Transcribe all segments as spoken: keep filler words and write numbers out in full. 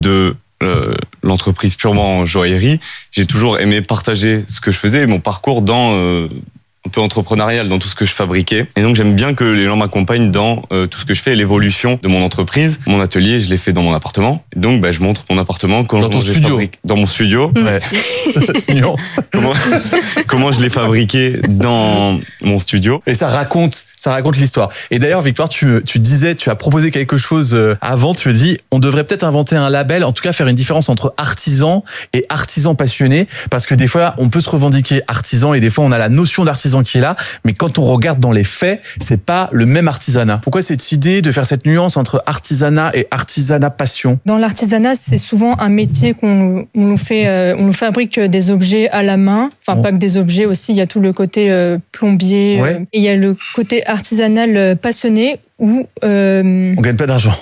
de euh, l'entreprise purement joaillerie, j'ai toujours aimé partager ce que je faisais, mon parcours dans euh, un peu entrepreneurial, dans tout ce que je fabriquais. Et donc j'aime bien que les gens m'accompagnent dans euh, tout ce que je fais et l'évolution de mon entreprise. Mon atelier, je l'ai fait dans mon appartement. Et donc bah, je montre mon appartement comment dans ton je studio. fabrique dans mon studio. Ouais. comment, comment je l'ai fabriqué dans mon studio. Et ça raconte, ça raconte l'histoire. Et d'ailleurs, Victoire, tu, tu disais, tu as proposé quelque chose avant. Tu as dit, on devrait peut-être inventer un label, en tout cas faire une différence entre artisan et artisan passionné, parce que des fois, on peut se revendiquer artisan et des fois, on a la notion d'artisan qui est là, mais quand on regarde dans les faits, c'est pas le même artisanat. Pourquoi cette idée de faire cette nuance entre artisanat et artisanat passion ? Dans l'artisanat, c'est souvent un métier qu'on on nous fait, euh, on nous fabrique des objets à la main. Enfin, bon. Pas que des objets aussi. Il y a tout le côté euh, plombier ouais. euh, et il y a le côté artisanal euh, passionné. Où, euh... on gagne pas d'argent.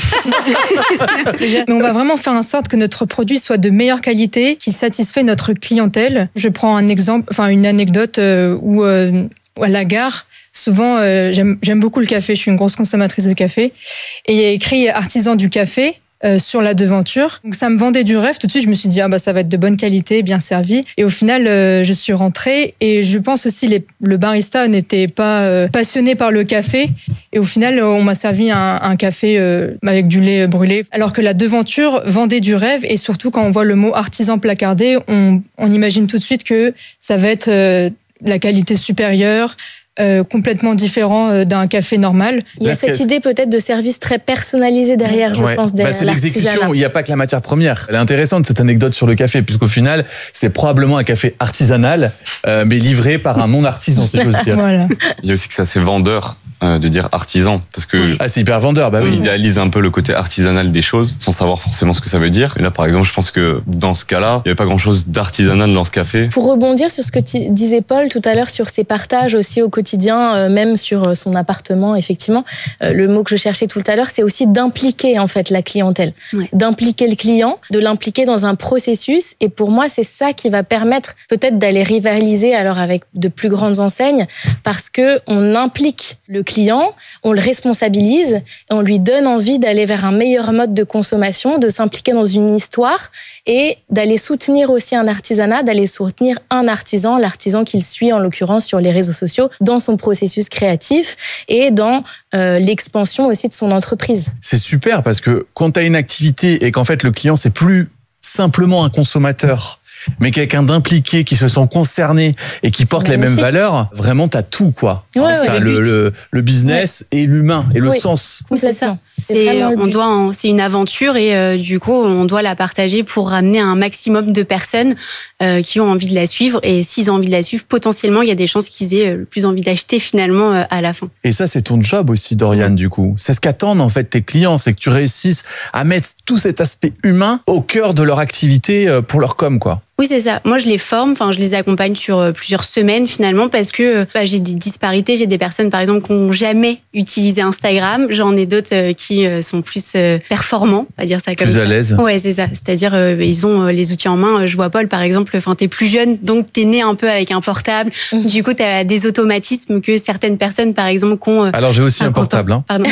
Mais on va vraiment faire en sorte que notre produit soit de meilleure qualité, qui satisfait notre clientèle. Je prends un exemple, enfin une anecdote euh, où, euh, à la gare, souvent euh, j'aime, j'aime beaucoup le café. Je suis une grosse consommatrice de café, et il y a écrit artisan du café. Euh, sur la devanture. Donc ça me vendait du rêve. Tout de suite, je me suis dit, ah bah ça va être de bonne qualité, bien servi. Et au final, euh, je suis rentrée et je pense aussi les, le barista n'était pas euh, passionné par le café. Et au final, on m'a servi un, un café euh, avec du lait brûlé. Alors que la devanture vendait du rêve, et surtout quand on voit le mot artisan placardé, on, on imagine tout de suite que ça va être euh, la qualité supérieure, Euh, complètement différent euh, d'un café normal. Il y a cette idée peut-être de service très personnalisé derrière, je ouais. pense, derrière bah, c'est l'artisanat. l'exécution, il n'y a pas que la matière première. Elle est intéressante cette anecdote sur le café, puisqu'au final, c'est probablement un café artisanal, euh, mais livré par un non-artisan, si j'ose dire. Voilà. Il y a aussi que ça, c'est vendeur euh, de dire artisan, parce que ah, c'est hyper vendeur, bah oui. On idéalise un peu le côté artisanal des choses, sans savoir forcément ce que ça veut dire. Et là, par exemple, je pense que dans ce cas-là, il n'y avait pas grand-chose d'artisanal dans ce café. Pour rebondir sur ce que t- disait Paul tout à l'heure, sur ses partages aussi au quotidien, euh, même sur son appartement, effectivement, euh, le mot que je cherchais tout à l'heure, c'est aussi d'impliquer en fait la clientèle, ouais. d'impliquer le client, de l'impliquer dans un processus. Et pour moi, c'est ça qui va permettre peut-être d'aller rivaliser alors avec de plus grandes enseignes, parce que on implique le client, on le responsabilise et on lui donne envie d'aller vers un meilleur mode de consommation, de s'impliquer dans une histoire et d'aller soutenir aussi un artisanat, d'aller soutenir un artisan, l'artisan qu'il suit en l'occurrence sur les réseaux sociaux, dans son processus créatif et dans euh, l'expansion aussi de son entreprise. C'est super parce que quand tu as une activité et qu'en fait le client c'est plus simplement un consommateur, mais quelqu'un d'impliqué, qui se sent concerné et qui c'est porte magnifique. Les mêmes valeurs, vraiment t'as tout quoi. Ouais, ouais, t'as le, le, le business ouais. et l'humain et le oui. sens. Oui, c'est ça. C'est, c'est on doit en, c'est une aventure et euh, du coup on doit la partager pour ramener un maximum de personnes euh, qui ont envie de la suivre, et s'ils ont envie de la suivre, potentiellement il y a des chances qu'ils aient le plus envie d'acheter finalement euh, à la fin. Et ça c'est ton job aussi, Doriane, du coup. C'est ce qu'attendent en fait tes clients, c'est que tu réussisses à mettre tout cet aspect humain au cœur de leur activité pour leur com quoi. Oui, c'est ça. Moi, je les forme, enfin, je les accompagne sur plusieurs semaines finalement, parce que bah, j'ai des disparités. J'ai des personnes, par exemple, qui n'ont jamais utilisé Instagram. J'en ai d'autres qui sont plus performants, on va dire ça comme plus ça. Plus à l'aise. Ouais, c'est ça. C'est-à-dire, euh, ils ont les outils en main. Je vois Paul, par exemple, enfin, t'es plus jeune, donc t'es né un peu avec un portable. Mmh. Du coup, t'as des automatismes que certaines personnes, par exemple, qui ont. Alors, j'ai aussi un, un portable. Hein. Pardon.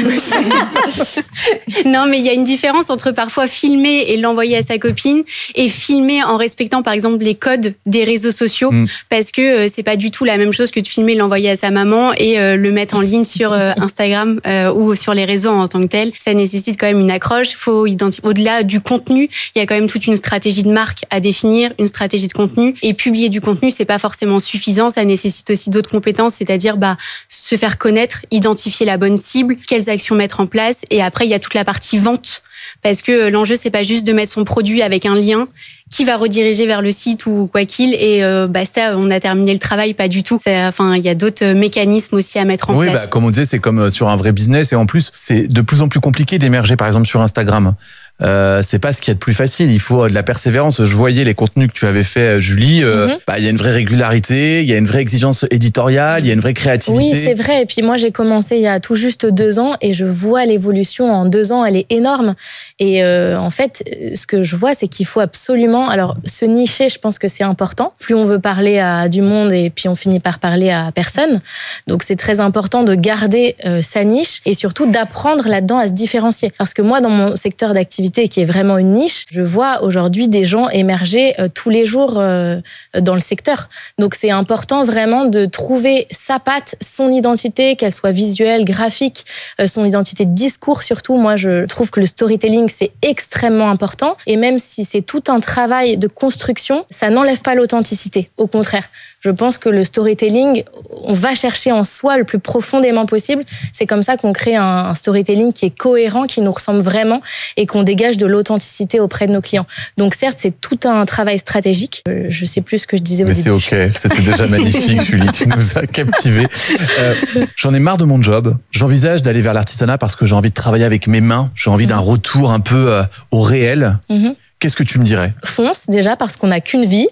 Non, mais il y a une différence entre parfois filmer et l'envoyer à sa copine et filmer en respectant, par exemple, les codes des réseaux sociaux, mmh. parce que euh, c'est pas du tout la même chose que de filmer, l'envoyer à sa maman et euh, le mettre en ligne sur euh, Instagram euh, ou sur les réseaux en tant que tel. Ça nécessite quand même une accroche. Faut identifier. Au-delà du contenu, il y a quand même toute une stratégie de marque à définir, une stratégie de contenu. Et publier du contenu, c'est pas forcément suffisant. Ça nécessite aussi d'autres compétences, c'est-à-dire bah se faire connaître, identifier la bonne cible, quelles actions mettre en place. Et après, il y a toute la partie vente. Parce que l'enjeu, c'est pas juste de mettre son produit avec un lien qui va rediriger vers le site ou quoi qu'il, et euh, basta, on a terminé le travail, pas du tout. C'est, enfin, il y a d'autres mécanismes aussi à mettre en oui, place. Oui, bah, comme on disait, c'est comme sur un vrai business, et en plus, c'est de plus en plus compliqué d'émerger, par exemple, sur Instagram. Euh, c'est pas ce qu'il y a de plus facile. Il faut de la persévérance. Je voyais les contenus que tu avais fait, Julie. Euh, mm-hmm. bah, il y a une vraie régularité, il y a une vraie exigence éditoriale, il y a une vraie créativité. Oui, c'est vrai. Et puis moi, j'ai commencé il y a tout juste deux ans et je vois l'évolution en deux ans. Elle est énorme. Et euh, en fait, ce que je vois, c'est qu'il faut absolument, alors se nicher, je pense que c'est important. Plus on veut parler à du monde et puis on finit par parler à personne. Donc c'est très important de garder euh, sa niche et surtout d'apprendre là-dedans à se différencier. Parce que moi, dans mon secteur d'activité, activité qui est vraiment une niche, je vois aujourd'hui des gens émerger euh, tous les jours euh, dans le secteur. Donc c'est important vraiment de trouver sa patte, son identité, qu'elle soit visuelle, graphique, euh, son identité de discours surtout. Moi, je trouve que le storytelling, c'est extrêmement important. Et même si c'est tout un travail de construction, ça n'enlève pas l'authenticité. Au contraire, je pense que le storytelling, on va chercher en soi le plus profondément possible. C'est comme ça qu'on crée un storytelling qui est cohérent, qui nous ressemble vraiment et qu'on dégage de l'authenticité auprès de nos clients. Donc certes, c'est tout un travail stratégique. Je sais plus ce que je disais au Mais début. c'est ok, c'était déjà magnifique, Julie, tu nous as captivés. Euh, j'en ai marre de mon job. J'envisage d'aller vers l'artisanat parce que j'ai envie de travailler avec mes mains. J'ai envie mmh. d'un retour un peu euh, au réel. Mmh. Qu'est-ce que tu me dirais ? Fonce déjà parce qu'on n'a qu'une vie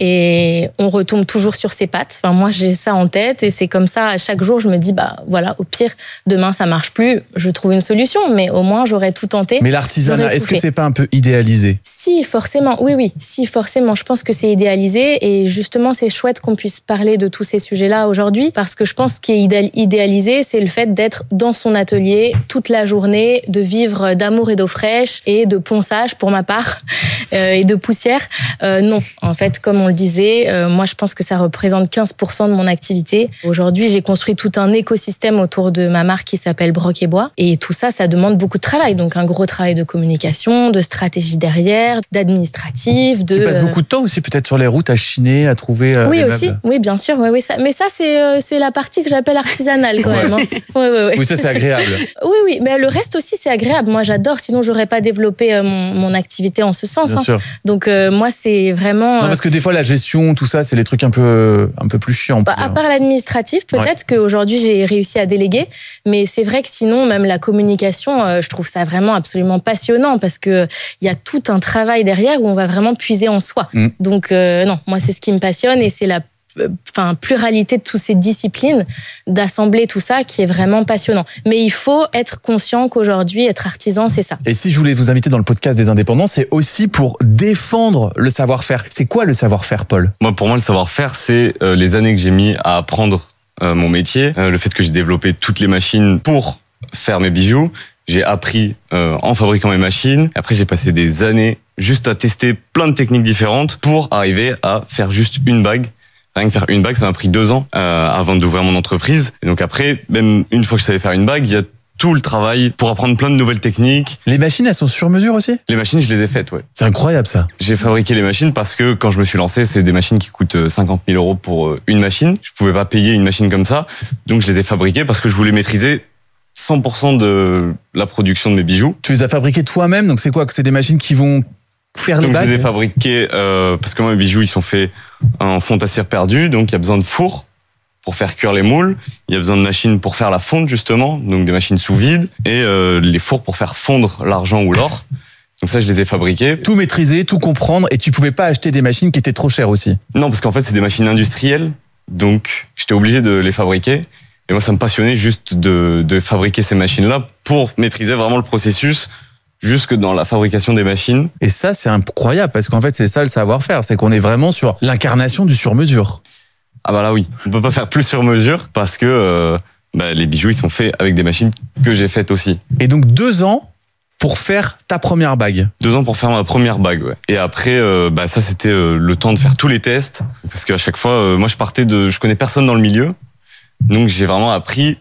et on retombe toujours sur ses pattes. Enfin, moi, j'ai ça en tête et c'est comme ça, à chaque jour, je me dis, bah voilà, au pire, demain, ça marche plus, je trouve une solution, mais au moins, j'aurais tout tenté. Mais l'artisanat, est-ce que c'est pas un peu idéalisé ? Si, forcément, oui, oui, si, forcément, je pense que c'est idéalisé et justement, c'est chouette qu'on puisse parler de tous ces sujets-là aujourd'hui parce que je pense ce qui est idéalisé, c'est le fait d'être dans son atelier toute la journée, de vivre d'amour et d'eau fraîche et de ponçage pour ma part. Euh, et de poussière. Euh, non, en fait, comme on le disait, euh, moi, je pense que ça représente quinze pour cent de mon activité. Aujourd'hui, j'ai construit tout un écosystème autour de ma marque qui s'appelle Broc et Bois. Et tout ça, ça demande beaucoup de travail. Donc, un gros travail de communication, de stratégie derrière, d'administratif. De, tu passes beaucoup de temps aussi, peut-être, sur les routes, à chiner, à trouver euh, oui, des aussi. meubles. Oui, bien sûr. Oui, oui, ça, mais ça, c'est, euh, c'est la partie que j'appelle artisanale, quand ouais. même. Hein. Oui, oui, oui. oui, ça, c'est agréable. Oui, oui. Mais le reste aussi, c'est agréable. Moi, j'adore. Sinon, j'aurais pas développé euh, mon, mon activité en ce sens. Bien hein. sûr. Donc euh, moi c'est vraiment. Non, parce que des fois la gestion, tout ça, c'est les trucs un peu un peu plus chiants. Bah, à part l'administratif, peut-être ouais. qu'aujourd'hui j'ai réussi à déléguer, mais c'est vrai que sinon même la communication, euh, je trouve ça vraiment absolument passionnant parce que il y a tout un travail derrière où on va vraiment puiser en soi. Mm. Donc euh, non, moi c'est ce qui me passionne et c'est la enfin pluralité de toutes ces disciplines, d'assembler tout ça qui est vraiment passionnant. Mais il faut être conscient qu'aujourd'hui, être artisan, c'est ça. Et si je voulais vous inviter dans le podcast des indépendants, c'est aussi pour défendre le savoir-faire. C'est quoi le savoir-faire, Paul ? Moi, pour moi, le savoir-faire, c'est euh, les années que j'ai mis à apprendre euh, mon métier, euh, le fait que j'ai développé toutes les machines pour faire mes bijoux. J'ai appris euh, en fabriquant mes machines. Après, j'ai passé des années juste à tester plein de techniques différentes pour arriver à faire juste une bague. Rien que faire une bague, ça m'a pris deux ans euh, avant d'ouvrir mon entreprise. Et donc après, même une fois que je savais faire une bague, il y a tout le travail pour apprendre plein de nouvelles techniques. Les machines, elles sont sur mesure aussi ? Les machines, je les ai faites, ouais. C'est incroyable ça. J'ai fabriqué les machines parce que quand je me suis lancé, c'est des machines qui coûtent cinquante mille euros pour une machine. Je pouvais pas payer une machine comme ça. Donc je les ai fabriquées parce que je voulais maîtriser cent pour cent de la production de mes bijoux. Tu les as fabriquées toi-même, donc c'est quoi ? C'est des machines qui vont faire les bagues ? Donc je les ai fabriquées euh, parce que moi mes bijoux ils sont faits en fonte à cire perdue, donc il y a besoin de four pour faire cuire les moules, il y a besoin de machines pour faire la fonte justement, donc des machines sous vide, et euh, les fours pour faire fondre l'argent ou l'or. Donc ça je les ai fabriquées. Tout maîtriser, tout comprendre, et tu pouvais pas acheter des machines qui étaient trop chères aussi ? Non, parce qu'en fait c'est des machines industrielles, donc j'étais obligé de les fabriquer. Et moi ça me passionnait juste de, de fabriquer ces machines-là pour maîtriser vraiment le processus jusque dans la fabrication des machines. Et ça, c'est incroyable, parce qu'en fait, c'est ça le savoir-faire, c'est qu'on est vraiment sur l'incarnation du sur-mesure. Ah bah là oui, on peut pas faire plus sur mesure, parce que euh, bah, les bijoux, ils sont faits avec des machines que j'ai faites aussi. Et donc, deux ans pour faire ta première bague. Deux ans pour faire ma première bague, ouais. Et après, euh, bah ça, c'était euh, le temps de faire tous les tests, parce qu'à chaque fois, euh, moi, je partais de... Je connais personne dans le milieu, donc j'ai vraiment appris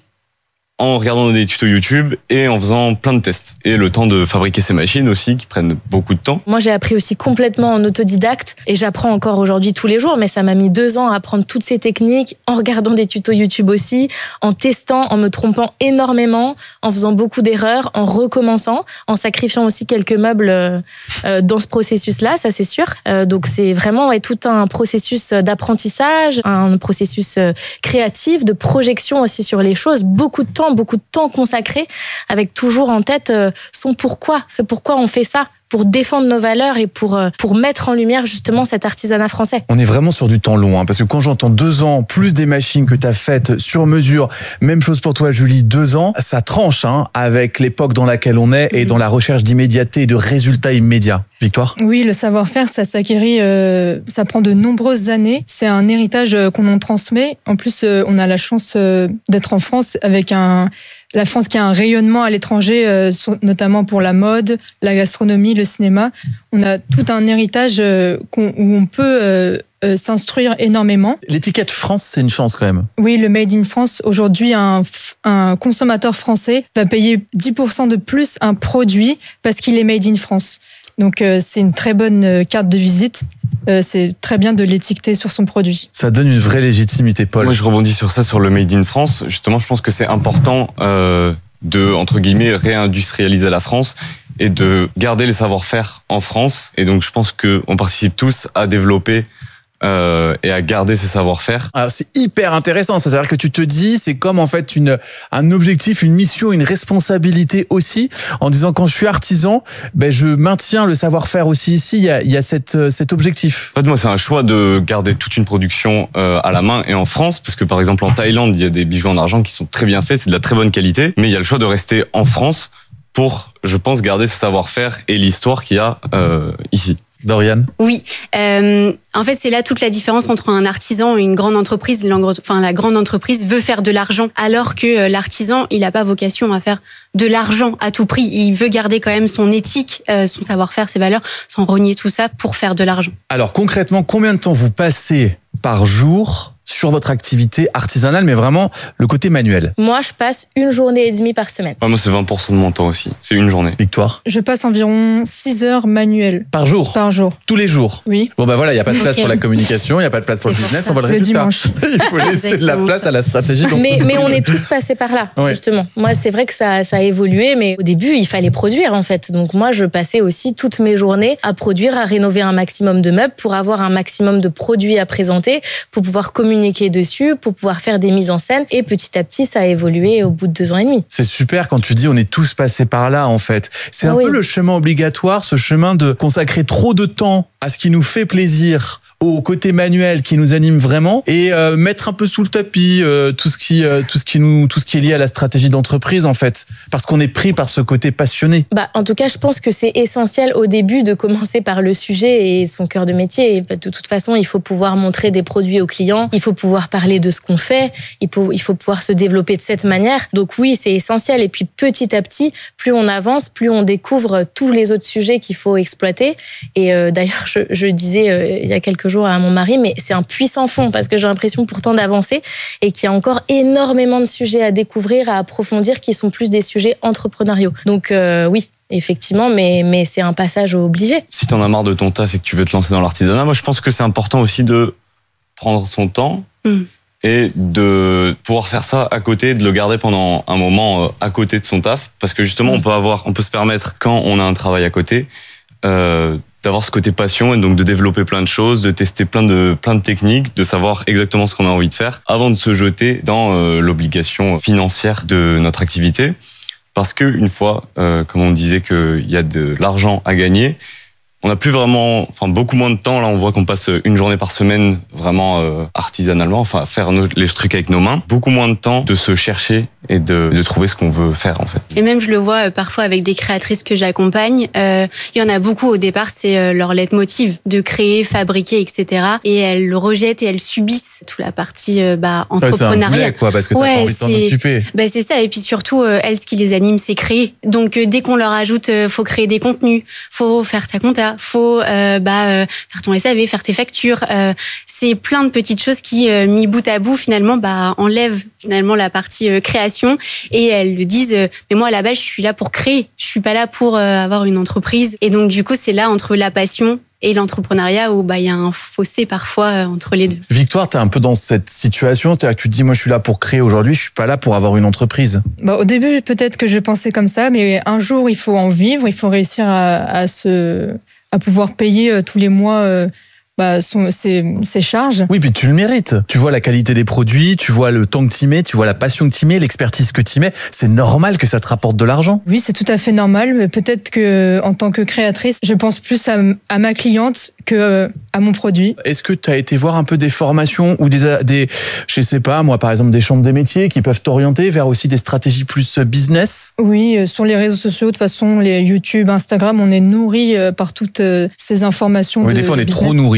en regardant des tutos YouTube et en faisant plein de tests. Et le temps de fabriquer ces machines aussi, qui prennent beaucoup de temps. Moi, j'ai appris aussi complètement en autodidacte et j'apprends encore aujourd'hui tous les jours, mais ça m'a mis deux ans à apprendre toutes ces techniques, en regardant des tutos YouTube aussi, en testant, en me trompant énormément, en faisant beaucoup d'erreurs, en recommençant, en sacrifiant aussi quelques meubles euh, dans ce processus-là, ça c'est sûr. Euh, donc c'est vraiment ouais, tout un processus d'apprentissage, un processus créatif, de projection aussi sur les choses, beaucoup de temps beaucoup de temps consacré, avec toujours en tête son pourquoi, ce pourquoi on fait ça, pour défendre nos valeurs et pour, pour mettre en lumière justement cet artisanat français. On est vraiment sur du temps long, hein, parce que quand j'entends deux ans, plus des machines que tu as faites sur mesure, même chose pour toi Julie, deux ans, ça tranche hein, avec l'époque dans laquelle on est et dans la recherche d'immédiateté et de résultats immédiats. Victoire ? Oui, le savoir-faire, ça s'acquérit, euh, ça prend de nombreuses années. C'est un héritage qu'on en transmet. En plus, euh, on a la chance euh, d'être en France avec un, la France qui a un rayonnement à l'étranger, euh, notamment pour la mode, la gastronomie, le cinéma. On a tout un héritage euh, qu'on, où on peut euh, euh, s'instruire énormément. L'étiquette France, c'est une chance quand même. Oui, le Made in France. Aujourd'hui, un, un consommateur français va payer dix pour cent de plus un produit parce qu'il est Made in France. Donc, euh, c'est une très bonne euh, carte de visite. Euh, c'est très bien de l'étiqueter sur son produit. Ça donne une vraie légitimité, Paul. Moi, je rebondis sur ça, sur le Made in France. Justement, je pense que c'est important euh, de, entre guillemets, réindustrialiser la France et de garder les savoir-faire en France. Et donc, je pense qu'on participe tous à développer Euh, et à garder ses savoir-faire. Alors, c'est hyper intéressant. C'est-à-dire que tu te dis, c'est comme en fait une, un objectif, une mission, une responsabilité aussi, en disant quand je suis artisan, ben je maintiens le savoir-faire aussi ici. Il y a, il y a cette, cet objectif. En fait, moi, c'est un choix de garder toute une production euh, à la main et en France, parce que par exemple en Thaïlande, il y a des bijoux en argent qui sont très bien faits, c'est de la très bonne qualité, mais il y a le choix de rester en France pour, je pense, garder ce savoir-faire et l'histoire qu'il y a euh, ici. Dorian? Oui. Euh, en fait, c'est là toute la différence entre un artisan et une grande entreprise. Enfin, la grande entreprise veut faire de l'argent, alors que l'artisan, il n'a pas vocation à faire de l'argent à tout prix. Il veut garder quand même son éthique, euh, son savoir-faire, ses valeurs, sans renier tout ça pour faire de l'argent. Alors, concrètement, combien de temps vous passez par jour sur votre activité artisanale, mais vraiment le côté manuel? Moi, je passe une journée et demie par semaine. Ouais, moi, c'est vingt pour cent de mon temps aussi. C'est une journée. Victoire? Je passe environ six heures manuelles. Par jour? Par jour. Tous les jours? Oui. Bon, bah voilà, il n'y a pas de place Okay. pour la communication, il n'y a pas de place pour C'est le business, pour on voit le Le résultat. dimanche. Il faut laisser de la place à la stratégie. Mais, mais on est tous passés par là, Ouais. justement. Moi, c'est vrai que ça, ça a évolué, mais au début, il fallait produire, en fait. Donc moi, je passais aussi toutes mes journées à produire, à rénover un maximum de meubles pour avoir un maximum de produits à présenter, pour pouvoir communiquer dessus, pour pouvoir faire des mises en scène. Et petit à petit, ça a évolué au bout de deux ans et demi. C'est super quand tu dis on est tous passés par là, en fait. C'est Ah un oui. peu le chemin obligatoire, ce chemin de consacrer trop de temps à ce qui nous fait plaisir, au côté manuel qui nous anime vraiment, et euh, mettre un peu sous le tapis euh, tout ce qui euh, tout ce qui nous tout ce qui est lié à la stratégie d'entreprise, en fait, parce qu'on est pris par ce côté passionné. Bah, en tout cas, je pense que c'est essentiel au début de commencer par le sujet et son cœur de métier. Et de toute façon, il faut pouvoir montrer des produits aux clients, il faut pouvoir parler de ce qu'on fait, il faut, il faut pouvoir se développer de cette manière. Donc oui, c'est essentiel. Et puis petit à petit, plus on avance, plus on découvre tous les autres sujets qu'il faut exploiter. Et euh, d'ailleurs, je, je disais euh, il y a quelques jours à mon mari, mais c'est un puissant fond parce que j'ai l'impression pourtant d'avancer et qu'il y a encore énormément de sujets à découvrir, à approfondir, qui sont plus des sujets entrepreneuriaux. Donc euh, oui, effectivement, mais, mais c'est un passage obligé. Si t'en as marre de ton taf et que tu veux te lancer dans l'artisanat, moi je pense que c'est important aussi de prendre son temps Mm. et de pouvoir faire ça à côté, de le garder pendant un moment euh, à côté de son taf, parce que justement on peut avoir, on peut se permettre quand on a un travail à côté euh, d'avoir ce côté passion et donc de développer plein de choses, de tester plein de plein de techniques, de savoir exactement ce qu'on a envie de faire avant de se jeter dans euh, l'obligation financière de notre activité. Parce que une fois, euh, comme on disait qu'il y a de l'argent à gagner, on n'a plus vraiment, enfin beaucoup moins de temps. Là, on voit qu'on passe une journée par semaine vraiment euh, artisanalement, enfin faire nos, les trucs avec nos mains. Beaucoup moins de temps de se chercher et de, de trouver ce qu'on veut faire en fait. Et même je le vois euh, parfois avec des créatrices que j'accompagne. Euh, il y en a beaucoup au départ, c'est euh, leur leitmotiv de créer, fabriquer, et cetera. Et elles le rejettent et elles subissent toute la partie euh, bah, Ouais, c'est un entrepreneuriat. boulet, quoi, parce que t'as Ouais, pas envie de t'en c'est- occuper. Bah, c'est ça. Et puis surtout, euh, elles, ce qui les anime, c'est créer. Donc euh, dès qu'on leur ajoute, euh, faut créer des contenus, faut faire ta compta, faut euh, bah euh, faire ton S A V, faire tes factures. Euh, c'est plein de petites choses qui, euh, mis bout à bout, finalement, bah enlèvent finalement la partie euh, création. Et elles le disent. euh, mais moi, à la base, je suis là pour créer. Je suis pas là pour euh, avoir une entreprise. Et donc du coup, c'est là entre la passion et l'entrepreneuriat où bah il y a un fossé parfois euh, entre les deux. Victoire, t'es un peu dans cette situation, c'est-à-dire que tu te dis, moi je suis là pour créer aujourd'hui, je suis pas là pour avoir une entreprise. Bah, au début, peut-être que je pensais comme ça, mais un jour, il faut en vivre, il faut réussir à, à, se, à pouvoir payer euh, tous les mois euh, bah, son, ses, ses charges. Oui, puis tu le mérites. Tu vois la qualité des produits, tu vois le temps que tu mets, tu vois la passion que tu mets, l'expertise que tu mets. C'est normal que ça te rapporte de l'argent. Oui, c'est tout à fait normal, mais peut-être que en tant que créatrice, je pense plus à, à ma cliente que euh, à mon produit. Est-ce que tu as été voir un peu des formations ou des, des, je sais pas, moi par exemple des chambres des métiers qui peuvent t'orienter vers aussi des stratégies plus business? Oui, euh, sur les réseaux sociaux, de toute façon, les YouTube, Instagram, on est nourri euh, par toutes euh, ces informations. Oui, de des fois on est business. trop nourri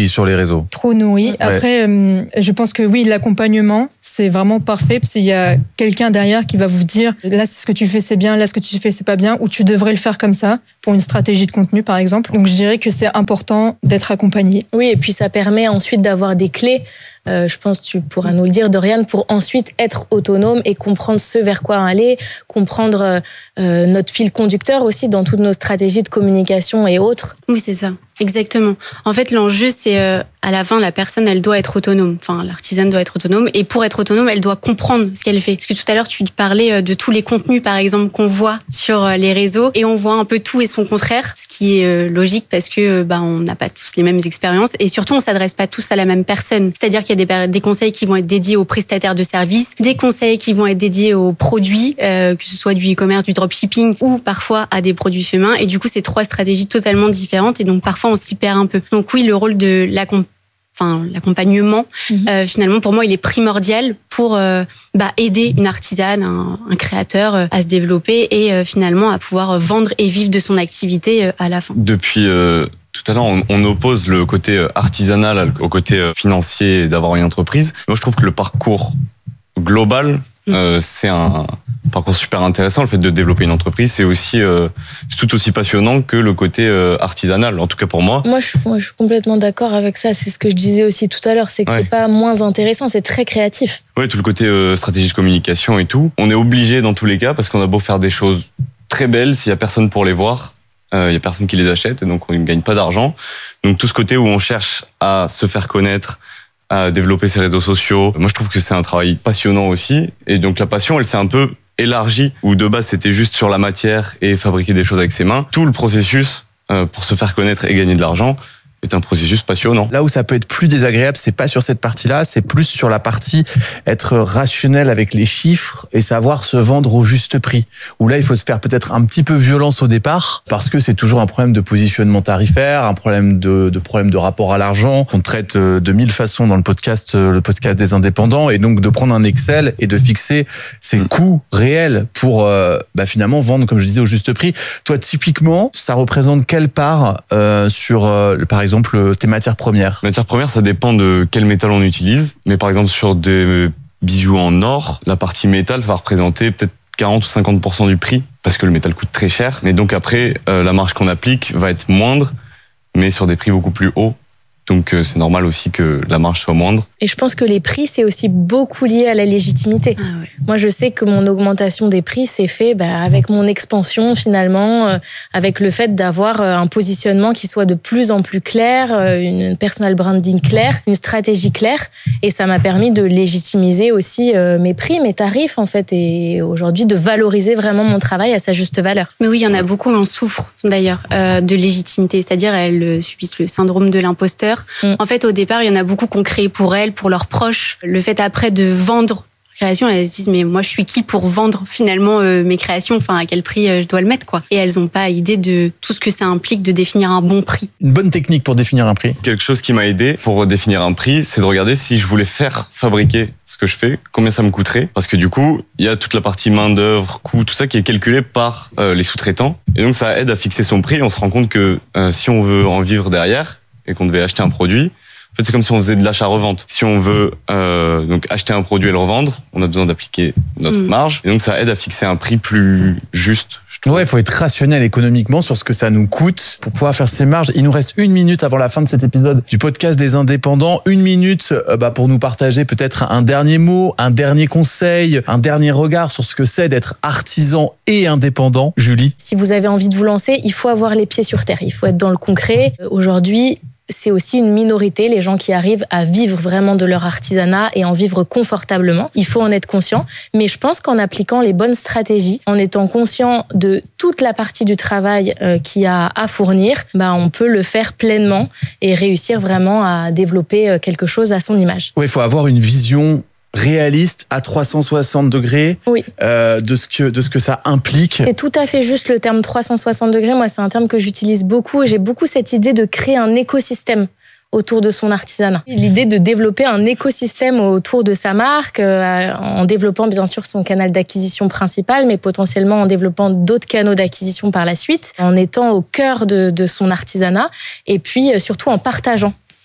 sur les réseaux. Trop nourri. Ouais. Après, euh, je pense que oui, l'accompagnement, c'est vraiment parfait parce qu'il y a quelqu'un derrière qui va vous dire là, ce que tu fais, c'est bien, là, ce que tu fais, c'est pas bien, ou tu devrais le faire comme ça pour une stratégie de contenu, par exemple. Donc, je dirais que c'est important d'être accompagné. Oui, et puis ça permet ensuite d'avoir des clés. Euh, je pense que tu pourras nous le dire, Doriane, pour ensuite être autonome et comprendre ce vers quoi aller, comprendre euh, notre fil conducteur aussi dans toutes nos stratégies de communication et autres. Oui, c'est ça. Exactement. En fait, l'enjeu, c'est euh, à la fin, la personne, elle doit être autonome. Enfin, l'artisane doit être autonome. Et pour être autonome, elle doit comprendre ce qu'elle fait. Parce que tout à l'heure, tu parlais de tous les contenus, par exemple, qu'on voit sur les réseaux. Et on voit un peu tout et son contraire. Ce qui est euh, logique parce que bah, on n'a pas tous les mêmes expériences. Et surtout, on s'adresse pas tous à la même personne. C'est-à-dire qu'il y a des, des conseils qui vont être dédiés aux prestataires de services, des conseils qui vont être dédiés aux produits, euh, que ce soit du e-commerce, du dropshipping ou parfois à des produits faits main. Et du coup, c'est trois stratégies totalement différentes. Et donc, parfois, on s'y perd un peu. Donc oui, le rôle de l'accomp- enfin, l'accompagnement, mmh. euh, finalement, pour moi, il est primordial pour euh, bah, aider une artisane, un, un créateur euh, à se développer et euh, finalement à pouvoir vendre et vivre de son activité euh, à la fin. Depuis euh, tout à l'heure, on, on oppose le côté artisanal au côté financier d'avoir une entreprise. Moi, je trouve que le parcours global, mmh. euh, c'est un parcours super intéressant. Le fait de développer une entreprise, c'est aussi euh, tout aussi passionnant que le côté euh, artisanal, en tout cas pour moi. Moi, je, moi, je suis complètement d'accord avec ça. C'est ce que je disais aussi tout à l'heure, c'est que ouais. c'est pas moins intéressant, c'est très créatif. Oui, tout le côté euh, stratégie de communication et tout. On est obligé dans tous les cas, parce qu'on a beau faire des choses très belles, s'il y a personne pour les voir, il euh, y a personne qui les achète, et donc on ne gagne pas d'argent. Donc tout ce côté où on cherche à se faire connaître, à développer ses réseaux sociaux, moi je trouve que c'est un travail passionnant aussi. Et donc la passion, elle s'est un peu élargie, où de base c'était juste sur la matière et fabriquer des choses avec ses mains. Tout le processus euh, pour se faire connaître et gagner de l'argent est un processus passionnant. Là où ça peut être plus désagréable, c'est pas sur cette partie-là, c'est plus sur la partie être rationnel avec les chiffres et savoir se vendre au juste prix. Où là, il faut se faire peut-être un petit peu violence au départ, parce que c'est toujours un problème de positionnement tarifaire, un problème de, de problème de rapport à l'argent. On traite de mille façons dans le podcast, le podcast des indépendants, et donc de prendre un Excel et de fixer ses mmh. coûts réels pour euh, bah, finalement vendre, comme je disais, au juste prix. Toi, typiquement, ça représente quelle part euh, sur, euh, par exemple, exemple, tes matières premières? Matières premières, ça dépend de quel métal on utilise. Mais par exemple, sur des bijoux en or, la partie métal, ça va représenter peut-être quarante ou cinquante pour cent du prix, parce que le métal coûte très cher. Mais donc après, euh, la marge qu'on applique va être moindre, mais sur des prix beaucoup plus hauts. Donc c'est normal aussi que la marge soit moindre. Et je pense que les prix, c'est aussi beaucoup lié à la légitimité. Ah ouais. Moi, je sais que mon augmentation des prix s'est fait bah, avec mon expansion finalement, euh, avec le fait d'avoir euh, un positionnement qui soit de plus en plus clair, euh, une personal branding claire, une stratégie claire. Et ça m'a permis de légitimiser aussi euh, mes prix, mes tarifs en fait, et aujourd'hui de valoriser vraiment mon travail à sa juste valeur. Mais oui, il y en a beaucoup qui en souffrent d'ailleurs euh, de légitimité, c'est-à-dire elles subissent le syndrome de l'imposteur. Mmh. En fait, au départ, il y en a beaucoup qui ont créé pour elles, pour leurs proches. Le fait après de vendre création, elles se disent mais moi je suis qui pour vendre finalement euh, mes créations, enfin à quel prix euh, je dois le mettre quoi. Et elles n'ont pas idée de tout ce que ça implique de définir un bon prix. Une bonne technique pour définir un prix. Quelque chose qui m'a aidé pour définir un prix, c'est de regarder si je voulais faire fabriquer ce que je fais, combien ça me coûterait. Parce que du coup, il y a toute la partie main d'œuvre, coût, tout ça qui est calculé par euh, les sous-traitants. Et donc ça aide à fixer son prix. On se rend compte que euh, si on veut en vivre derrière et qu'on devait acheter un produit, en fait, c'est comme si on faisait de l'achat-revente. Si on veut euh, donc acheter un produit et le revendre, on a besoin d'appliquer notre mmh. marge. Et donc, ça aide à fixer un prix plus juste, je trouve. Ouais, il faut être rationnel économiquement sur ce que ça nous coûte pour pouvoir faire ses marges. Il nous reste une minute avant la fin de cet épisode du podcast des indépendants. Une minute euh, bah, pour nous partager peut-être un dernier mot, un dernier conseil, un dernier regard sur ce que c'est d'être artisan et indépendant. Julie? Si vous avez envie de vous lancer, il faut avoir les pieds sur terre. Il faut être dans le concret. Aujourd'hui, c'est aussi une minorité, les gens qui arrivent à vivre vraiment de leur artisanat et en vivre confortablement. Il faut en être conscient. Mais je pense qu'en appliquant les bonnes stratégies, en étant conscient de toute la partie du travail euh, qu'il y a à fournir, bah, on peut le faire pleinement et réussir vraiment à développer quelque chose à son image. Oui, il faut avoir une vision réaliste à trois cent soixante degrés oui. euh, de ce que de ce que ça implique. C'est tout à fait juste le terme trois cent soixante degrés. Moi, c'est un terme que j'utilise beaucoup et j'ai beaucoup cette idée de créer un écosystème autour de son artisanat. L'idée de développer un écosystème autour de sa marque, euh, en développant bien sûr son canal d'acquisition principal, mais potentiellement en développant d'autres canaux d'acquisition par la suite, en étant au cœur de, de son artisanat et puis euh, surtout en partageant.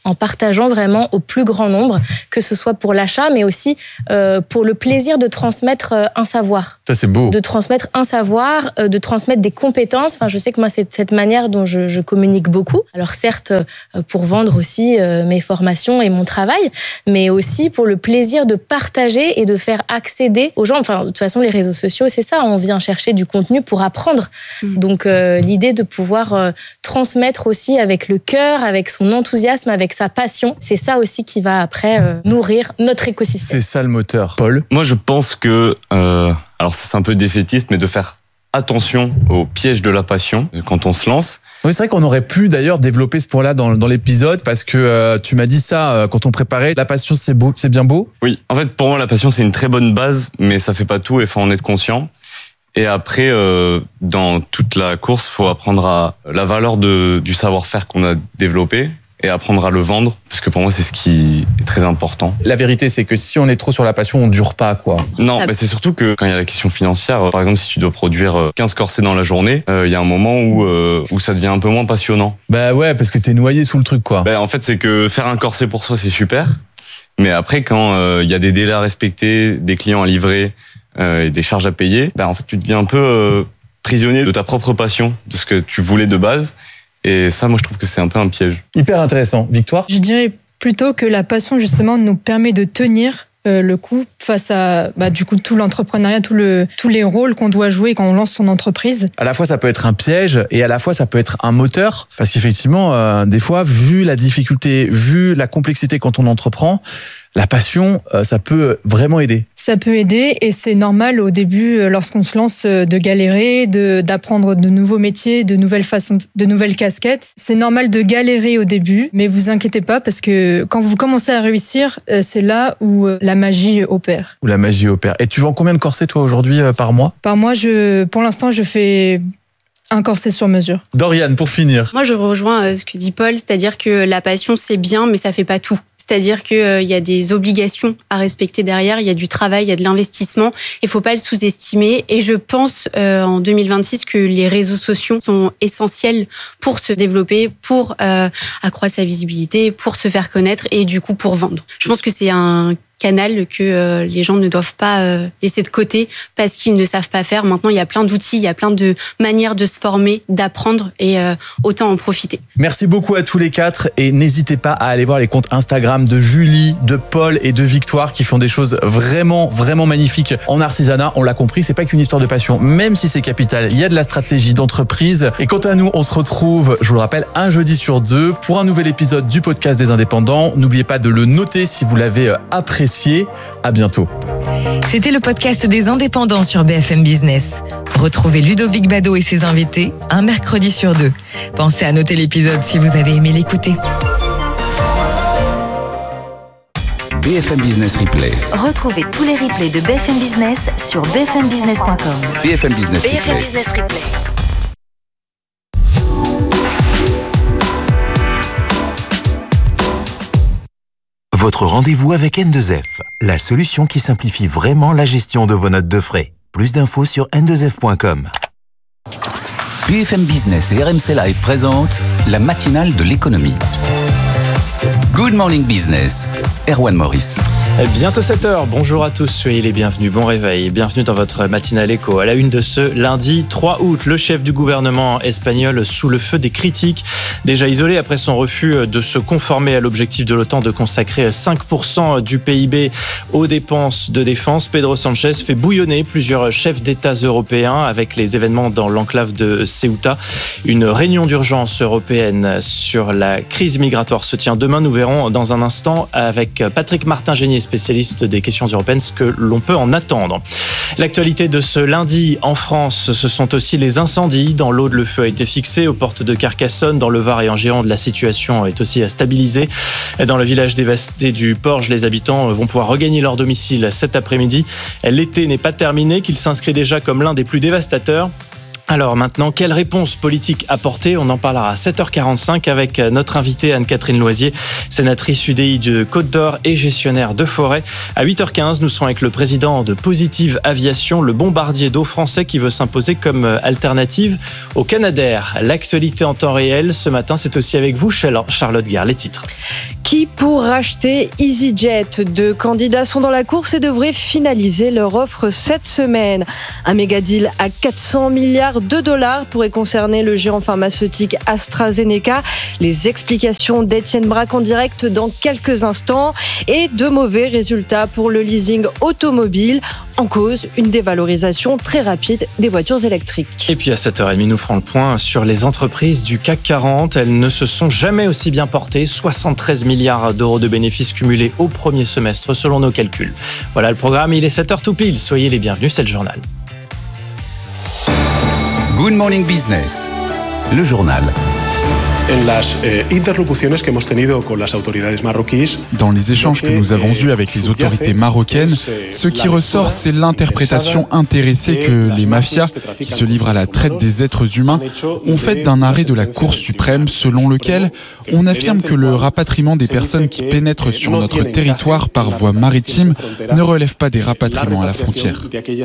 en partageant vraiment au plus grand nombre, que ce soit pour l'achat, mais aussi euh, pour le plaisir de transmettre un savoir. Ça, c'est beau. De transmettre un savoir, euh, de transmettre des compétences. Enfin, je sais que moi, c'est cette manière dont je, je communique beaucoup. Alors certes, euh, pour vendre aussi euh, mes formations et mon travail, mais aussi pour le plaisir de partager et de faire accéder aux gens. Enfin, de toute façon, les réseaux sociaux, c'est ça. On vient chercher du contenu pour apprendre. Mmh. Donc, euh, l'idée de pouvoir euh, transmettre aussi avec le cœur, avec son enthousiasme, avec sa passion, c'est ça aussi qui va après euh, nourrir notre écosystème. C'est ça le moteur. Paul ? Moi, je pense que, euh, alors c'est un peu défaitiste, mais de faire attention au piège de la passion quand on se lance. Oui, c'est vrai qu'on aurait pu d'ailleurs développer ce point-là dans, dans l'épisode parce que euh, tu m'as dit ça euh, quand on préparait. La passion, c'est beau, c'est bien beau. Oui, en fait, pour moi, la passion, c'est une très bonne base, mais ça fait pas tout et faut en être conscient. Et après, euh, dans toute la course, faut apprendre à la valeur de, du savoir-faire qu'on a développé et apprendre à le vendre, parce que pour moi, c'est ce qui est très important. La vérité, c'est que si on est trop sur la passion, on dure pas, quoi. Non, mais c'est surtout que quand il y a la question financière, par exemple, si tu dois produire quinze corsets dans la journée, il euh, y a un moment où, euh, où ça devient un peu moins passionnant. Bah ouais, parce que t'es noyé sous le truc, quoi. Bah, en fait, c'est que faire un corset pour soi, c'est super. Mais après, quand il euh, y a des délais à respecter, des clients à livrer, euh, et des charges à payer, bah, en fait, tu deviens un peu euh, prisonnier de ta propre passion, de ce que tu voulais de base. Et ça, moi, je trouve que c'est un peu un piège. Hyper intéressant. Victoire ? Je dirais plutôt que la passion, justement, nous permet de tenir euh, le coup face à bah, du coup, tout l'entrepreneuriat, tout le, tous les rôles qu'on doit jouer quand on lance son entreprise. À la fois, ça peut être un piège et à la fois, ça peut être un moteur. Parce qu'effectivement, euh, des fois, vu la difficulté, vu la complexité quand on entreprend, la passion, ça peut vraiment aider. Ça peut aider et c'est normal au début, lorsqu'on se lance, de galérer, de, d'apprendre de nouveaux métiers, de nouvelles façons, de nouvelles casquettes. C'est normal de galérer au début, mais vous inquiétez pas parce que quand vous commencez à réussir, c'est là où la magie opère. Où la magie opère. Et tu vends combien de corsets toi aujourd'hui par mois ? Par mois, je, pour l'instant, je fais un corset sur mesure. Doriane, pour finir. Moi, je rejoins ce que dit Paul, c'est-à-dire que la passion, c'est bien, mais ça fait pas tout. C'est-à-dire qu'il euh, y a des obligations à respecter derrière, il y a du travail, il y a de l'investissement. Il ne faut pas le sous-estimer. Et je pense euh, en deux mille vingt-six que les réseaux sociaux sont essentiels pour se développer, pour euh, accroître sa visibilité, pour se faire connaître et du coup pour vendre. Je pense que c'est un canal que euh, les gens ne doivent pas euh, laisser de côté parce qu'ils ne savent pas faire. Maintenant, il y a plein d'outils, il y a plein de manières de se former, d'apprendre et euh, autant en profiter. Merci beaucoup à tous les quatre et n'hésitez pas à aller voir les comptes Instagram de Julie, de Paul et de Victoire qui font des choses vraiment, vraiment magnifiques en artisanat. On l'a compris, c'est pas qu'une histoire de passion, même si c'est capital. Il y a de la stratégie d'entreprise. Et quant à nous, on se retrouve, je vous le rappelle, un jeudi sur deux pour un nouvel épisode du podcast des indépendants. N'oubliez pas de le noter si vous l'avez apprécié. À bientôt. C'était le podcast des indépendants sur B F M Business. Retrouvez Ludovic Bado et ses invités un mercredi sur deux. Pensez à noter l'épisode si vous avez aimé l'écouter. B F M Business Replay. Retrouvez tous les replays de B F M Business sur b f m business point com. B F M Business B F M Replay. Business Replay. Votre rendez-vous avec N deux F, la solution qui simplifie vraiment la gestion de vos notes de frais. Plus d'infos sur n deux f point com. B F M Business et R M C Live présentent la matinale de l'économie. Good Morning Business, Erwan Maurice. Bientôt sept heures, bonjour à tous, soyez les bienvenus, bon réveil, bienvenue dans votre matinale éco. À la une de ce lundi trois août, le chef du gouvernement espagnol sous le feu des critiques, déjà isolé après son refus de se conformer à l'objectif de l'OTAN de consacrer cinq pour cent du P I B aux dépenses de défense. Pedro Sánchez fait bouillonner plusieurs chefs d'État européens avec les événements dans l'enclave de Ceuta. Une réunion d'urgence européenne sur la crise migratoire se tient demain. Nous verrons dans un instant avec Patrick Martin-Génier, spécialiste des questions européennes, ce que l'on peut en attendre. L'actualité de ce lundi en France, ce sont aussi les incendies. Dans l'Aude, le feu a été fixé aux portes de Carcassonne. Dans le Var et en Gironde, la situation est aussi stabilisée. Dans le village dévasté du Porge, les habitants vont pouvoir regagner leur domicile cet après-midi. L'été n'est pas terminé, qu'il s'inscrit déjà comme l'un des plus dévastateurs. Alors maintenant, quelle réponse politique apporter ? On en parlera à sept heures quarante-cinq avec notre invitée Anne-Catherine Loisier, sénatrice U D I de Côte-d'Or et gestionnaire de forêt. À huit heures quinze, nous serons avec le président de Positive Aviation, le bombardier d'eau français qui veut s'imposer comme alternative au Canadair. L'actualité en temps réel, ce matin, c'est aussi avec vous, Charlotte Guerre. Les titres. Qui pour racheter EasyJet? Deux candidats sont dans la course et devraient finaliser leur offre cette semaine. Un méga deal à quatre cents milliards de dollars pourrait concerner le géant pharmaceutique AstraZeneca. Les explications d'Étienne Braque en direct dans quelques instants. Et de mauvais résultats pour le leasing automobile. En cause, une dévalorisation très rapide des voitures électriques. Et puis à sept heures trente, nous ferons le point sur les entreprises du C A C quarante. Elles ne se sont jamais aussi bien portées. soixante-treize milliards d'euros de bénéfices cumulés au premier semestre selon nos calculs. Voilà le programme, il est sept heures tout pile. Soyez les bienvenus, c'est le journal. Good Morning Business, le journal. Dans les échanges que nous avons eus avec les autorités marocaines, ce qui ressort, c'est l'interprétation intéressée que les mafias, qui se livrent à la traite des êtres humains, ont faite d'un arrêt de la Cour suprême selon lequel on affirme que le rapatriement des personnes qui pénètrent sur notre territoire par voie maritime ne relève pas des rapatriements à la frontière.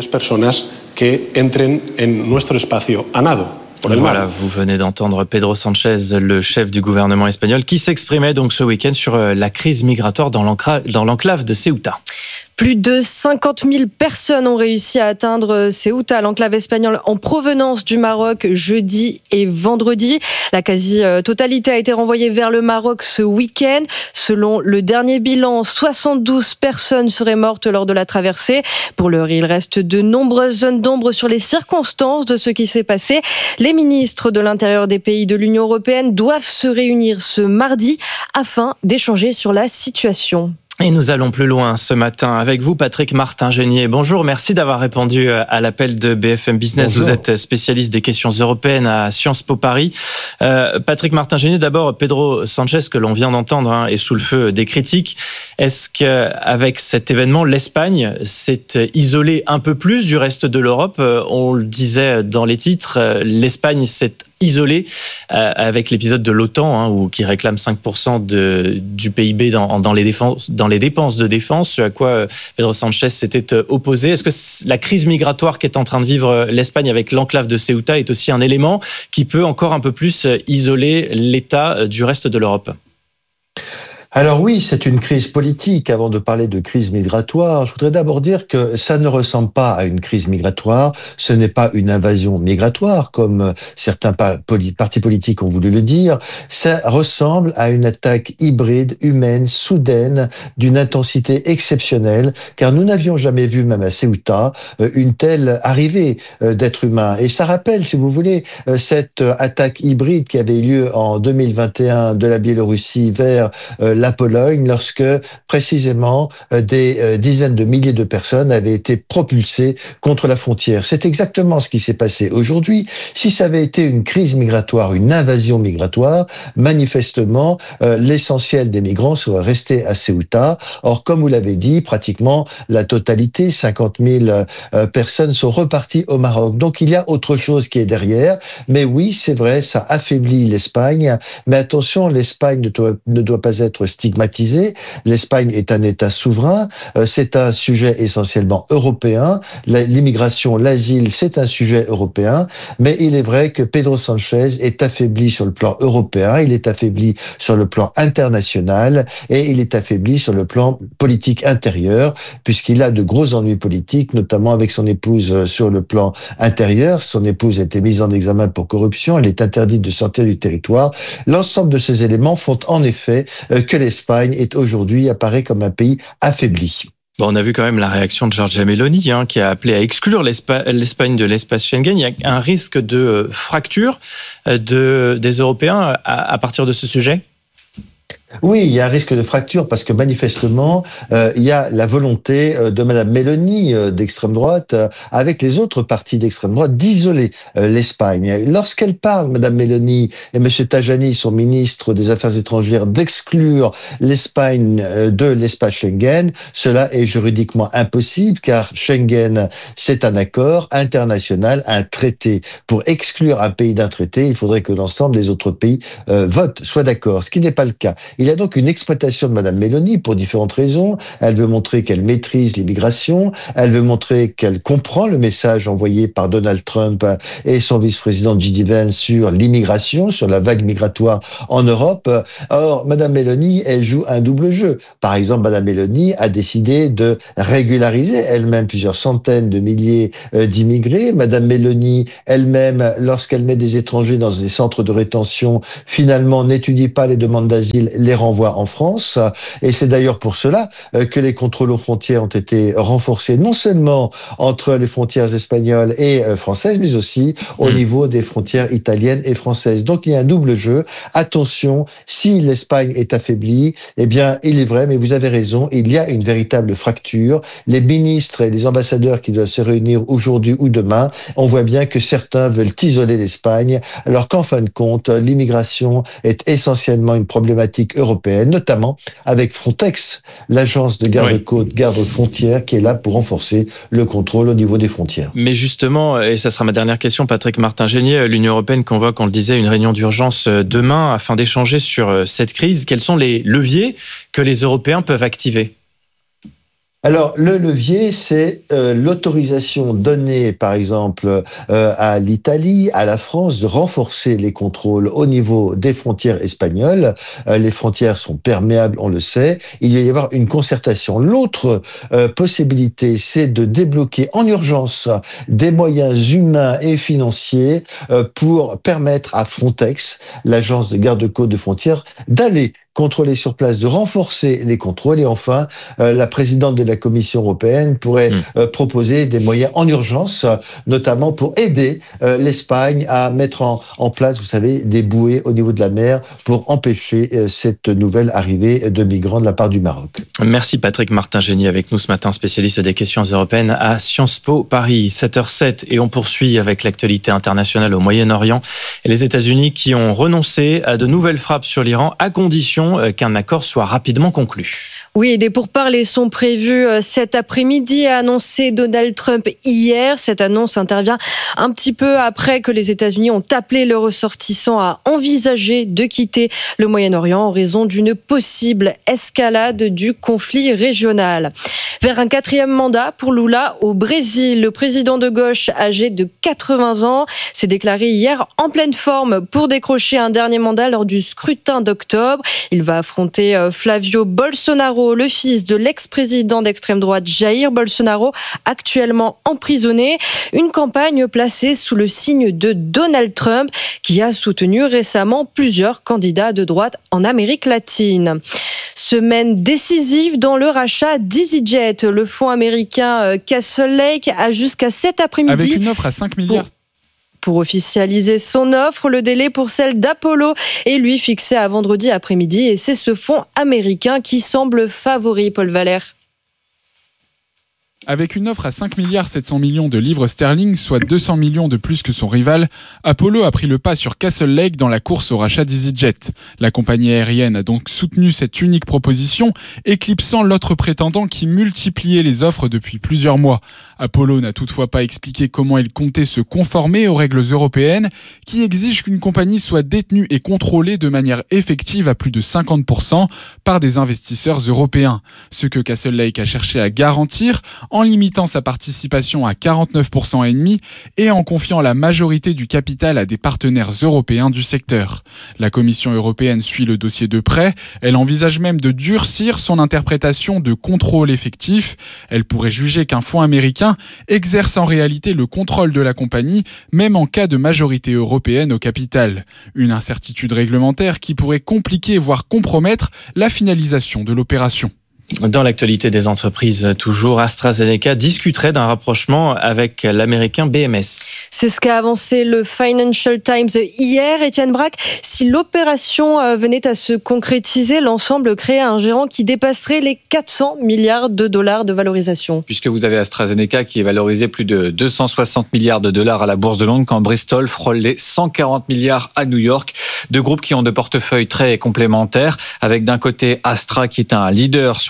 Voilà, vous venez d'entendre Pedro Sanchez, le chef du gouvernement espagnol, qui s'exprimait donc ce week-end sur la crise migratoire dans l'enclave de Ceuta. Plus de cinquante mille personnes ont réussi à atteindre Ceuta, l'enclave espagnole, en provenance du Maroc jeudi et vendredi. La quasi-totalité a été renvoyée vers le Maroc ce week-end. Selon le dernier bilan, soixante-douze personnes seraient mortes lors de la traversée. Pour l'heure, il reste de nombreuses zones d'ombre sur les circonstances de ce qui s'est passé. Les ministres de l'Intérieur des pays de l'Union européenne doivent se réunir ce mardi afin d'échanger sur la situation. Et nous allons plus loin ce matin avec vous, Patrick Martin-Génier. Bonjour, merci d'avoir répondu à l'appel de B F M Business. Bonjour. Vous êtes spécialiste des questions européennes à Sciences Po Paris. Euh, Patrick Martin-Génier, d'abord, Pedro Sanchez, que l'on vient d'entendre, hein, est sous le feu des critiques. Est-ce qu'avec cet événement, l'Espagne s'est isolée un peu plus du reste de l'Europe? On le disait dans les titres, l'Espagne s'est isolée euh, avec l'épisode de l'OTAN, hein, où, qui réclame cinq pour cent de, du P I B dans, dans, les défenses, dans les dépenses de défense, ce à quoi Pedro Sanchez s'était opposé. Est-ce que la crise migratoire qu'est en train de vivre l'Espagne avec l'enclave de Ceuta est aussi un élément qui peut encore un peu plus isoler l'État du reste de l'Europe ? Alors oui, c'est une crise politique. Avant de parler de crise migratoire, je voudrais d'abord dire que ça ne ressemble pas à une crise migratoire. Ce n'est pas une invasion migratoire, comme certains partis politiques ont voulu le dire. Ça ressemble à une attaque hybride, humaine, soudaine, d'une intensité exceptionnelle, car nous n'avions jamais vu, même à Ceuta, une telle arrivée d'êtres humains. Et ça rappelle, si vous voulez, cette attaque hybride qui avait eu lieu en deux mille vingt et un de la Biélorussie vers la Pologne, lorsque précisément des dizaines de milliers de personnes avaient été propulsées contre la frontière. C'est exactement ce qui s'est passé aujourd'hui. Si ça avait été une crise migratoire, une invasion migratoire, manifestement, euh, l'essentiel des migrants serait resté à Ceuta. Or, comme vous l'avez dit, pratiquement la totalité, cinquante mille euh, personnes sont reparties au Maroc. Donc, il y a autre chose qui est derrière. Mais oui, c'est vrai, ça affaiblit l'Espagne. Mais attention, l'Espagne ne doit, ne doit pas être stigmatisée. L'Espagne est un État souverain. Euh, c'est un sujet essentiellement européen. La, l'immigration, l'asile, c'est un sujet européen. Mais il est vrai que Pedro Sanchez est affaibli sur le plan européen, il est affaibli sur le plan international et il est affaibli sur le plan politique intérieur, puisqu'il a de gros ennuis politiques, notamment avec son épouse sur le plan intérieur. Son épouse a été mise en examen pour corruption, elle est interdite de sortir du territoire. L'ensemble de ces éléments font en effet que l'Espagne est aujourd'hui apparaît comme un pays affaibli. Bon, on a vu quand même la réaction de Giorgia Meloni, hein, qui a appelé à exclure l'Espagne de l'espace Schengen. Il y a un risque de fracture de, des Européens à, à partir de ce sujet ? Oui, il y a un risque de fracture parce que manifestement, euh, il y a la volonté euh, de Madame Meloni euh, d'extrême droite, euh, avec les autres partis d'extrême droite, d'isoler euh, l'Espagne. Lorsqu'elle parle, Madame Meloni et Monsieur Tajani, son ministre des Affaires étrangères, d'exclure l'Espagne euh, de l'espace Schengen, cela est juridiquement impossible car Schengen, c'est un accord international, un traité. Pour exclure un pays d'un traité, il faudrait que l'ensemble des autres pays euh, votent, soient d'accord, ce qui n'est pas le cas. Il y a donc une exploitation de Madame Meloni pour différentes raisons. Elle veut montrer qu'elle maîtrise l'immigration, elle veut montrer qu'elle comprend le message envoyé par Donald Trump et son vice-président J D Vance sur l'immigration, sur la vague migratoire en Europe. Or, Madame Meloni, elle joue un double jeu. Par exemple, Madame Meloni a décidé de régulariser elle-même plusieurs centaines de milliers d'immigrés. Madame Meloni, elle-même, lorsqu'elle met des étrangers dans des centres de rétention, finalement n'étudie pas les demandes d'asile, les renvoie en France. Et c'est d'ailleurs pour cela que les contrôles aux frontières ont été renforcés, non seulement entre les frontières espagnoles et françaises, mais aussi au niveau des frontières italiennes et françaises. Donc il y a un double jeu. Attention, si l'Espagne est affaiblie, eh bien, il est vrai, mais vous avez raison, il y a une véritable fracture. Les ministres et les ambassadeurs qui doivent se réunir aujourd'hui ou demain, on voit bien que certains veulent isoler l'Espagne, alors qu'en fin de compte, l'immigration est essentiellement une problématique européenne, notamment avec Frontex, l'agence de garde-côtes, garde-frontières, qui est là pour renforcer le contrôle au niveau des frontières. Mais justement, et ça sera ma dernière question, Patrick Martin-Génier, l'Union européenne convoque, on le disait, une réunion d'urgence demain afin d'échanger sur cette crise. Quels sont les leviers que les Européens peuvent activer ? Alors, le levier, c'est euh, l'autorisation donnée, par exemple, euh, à l'Italie, à la France, de renforcer les contrôles au niveau des frontières espagnoles. Euh, les frontières sont perméables, on le sait. Il va y avoir une concertation. L'autre euh, possibilité, c'est de débloquer en urgence des moyens humains et financiers euh, pour permettre à Frontex, l'agence de garde-côtes de frontières, d'aller contrôler sur place, de renforcer les contrôles. Et enfin, euh, la présidente de la Commission européenne pourrait mmh. euh, proposer des moyens en urgence, notamment pour aider euh, l'Espagne à mettre en, en place, vous savez, des bouées au niveau de la mer pour empêcher euh, cette nouvelle arrivée de migrants de la part du Maroc. Merci Patrick Martin-Génier avec nous ce matin, spécialiste des questions européennes à Sciences Po Paris, sept heures zéro sept. Et on poursuit avec l'actualité internationale au Moyen-Orient et les États-Unis qui ont renoncé à de nouvelles frappes sur l'Iran à condition qu'un accord soit rapidement conclu. Oui, et des pourparlers sont prévus cet après-midi, a annoncé Donald Trump hier. Cette annonce intervient un petit peu après que les États-Unis ont appelé leurs ressortissants à envisager de quitter le Moyen-Orient en raison d'une possible escalade du conflit régional. Vers un quatrième mandat pour Lula au Brésil, le président de gauche âgé de quatre-vingts ans s'est déclaré hier en pleine forme pour décrocher un dernier mandat lors du scrutin d'octobre. Il va affronter Flavio Bolsonaro, le fils de l'ex-président d'extrême droite Jair Bolsonaro, actuellement emprisonné. Une campagne placée sous le signe de Donald Trump, qui a soutenu récemment plusieurs candidats de droite en Amérique latine. Semaine décisive dans le rachat d'EasyJet. Le fonds américain Castle Lake a jusqu'à cet après-midi... Avec une offre à cinq milliards... Pour... Pour officialiser son offre, le délai pour celle d'Apollo est lui fixé à vendredi après-midi et c'est ce fonds américain qui semble favori, Paul Valère. Avec une offre à cinq milliards sept cents millions de livres sterling, soit deux cents millions de plus que son rival, Apollo a pris le pas sur Castle Lake dans la course au rachat d'EasyJet. La compagnie aérienne a donc soutenu cette unique proposition, éclipsant l'autre prétendant qui multipliait les offres depuis plusieurs mois. Apollo n'a toutefois pas expliqué comment il comptait se conformer aux règles européennes qui exigent qu'une compagnie soit détenue et contrôlée de manière effective à plus de cinquante pour cent par des investisseurs européens. Ce que Castle Lake a cherché à garantir en limitant sa participation à quarante-neuf pour cent et demi et en confiant la majorité du capital à des partenaires européens du secteur. La Commission européenne suit le dossier de près. Elle envisage même de durcir son interprétation de contrôle effectif. Elle pourrait juger qu'un fonds américain exerce en réalité le contrôle de la compagnie, même en cas de majorité européenne au capital. Une incertitude réglementaire qui pourrait compliquer voire compromettre la finalisation de l'opération. Dans l'actualité des entreprises, toujours, AstraZeneca discuterait d'un rapprochement avec l'américain B M S. C'est ce qu'a avancé le Financial Times hier, Étienne Braque. Si l'opération venait à se concrétiser, l'ensemble créerait un gérant qui dépasserait les quatre cents milliards de dollars de valorisation. Puisque vous avez AstraZeneca qui est valorisé plus de deux cent soixante milliards de dollars à la Bourse de Londres, quand Bristol frôle les cent quarante milliards à New York. Deux groupes qui ont des portefeuilles très complémentaires, avec d'un côté Astra qui est un leader sur le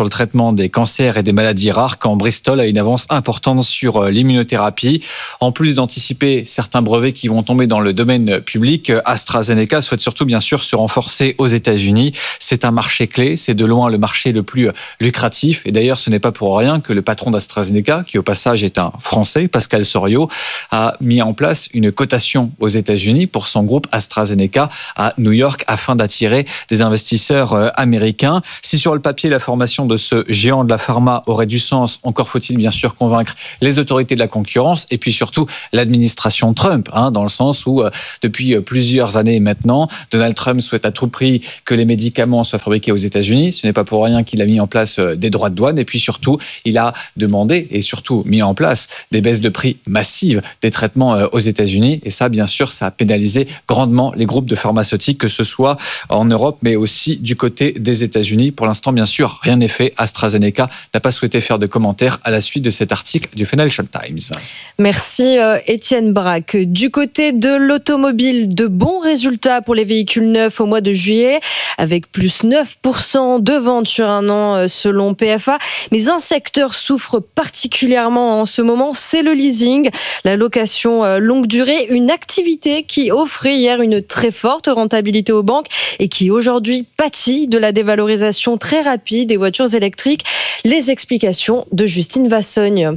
le traitement des cancers et des maladies rares, quand Bristol a une avance importante sur l'immunothérapie. En plus d'anticiper certains brevets qui vont tomber dans le domaine public, AstraZeneca souhaite surtout bien sûr se renforcer aux États-Unis. C'est un marché clé, c'est de loin le marché le plus lucratif. Et d'ailleurs, ce n'est pas pour rien que le patron d'AstraZeneca, qui au passage est un Français, Pascal Soriot, a mis en place une cotation aux États-Unis pour son groupe AstraZeneca à New York afin d'attirer des investisseurs américains. Si sur le papier, la formation de ce géant de la pharma aurait du sens, encore faut-il bien sûr convaincre les autorités de la concurrence et puis surtout l'administration Trump, hein, dans le sens où euh, depuis plusieurs années maintenant, Donald Trump souhaite à tout prix que les médicaments soient fabriqués aux États-Unis. Ce n'est pas pour rien qu'il a mis en place des droits de douane et puis surtout, il a demandé et surtout mis en place des baisses de prix massives des traitements aux États-Unis. Et ça, bien sûr, ça a pénalisé grandement les groupes de pharmaceutiques, que ce soit en Europe, mais aussi du côté des États-Unis. Pour l'instant, bien sûr, rien n'est fait. AstraZeneca n'a pas souhaité faire de commentaires à la suite de cet article du Financial Times. Merci Étienne Braque. Du côté de l'automobile, de bons résultats pour les véhicules neufs au mois de juillet, avec plus neuf pour cent de ventes sur un an selon P F A. Mais un secteur souffre particulièrement en ce moment, c'est le leasing, la location longue durée, une activité qui offrait hier une très forte rentabilité aux banques et qui aujourd'hui pâtit de la dévalorisation très rapide des voitures électriques. Les explications de Justine Vassogne.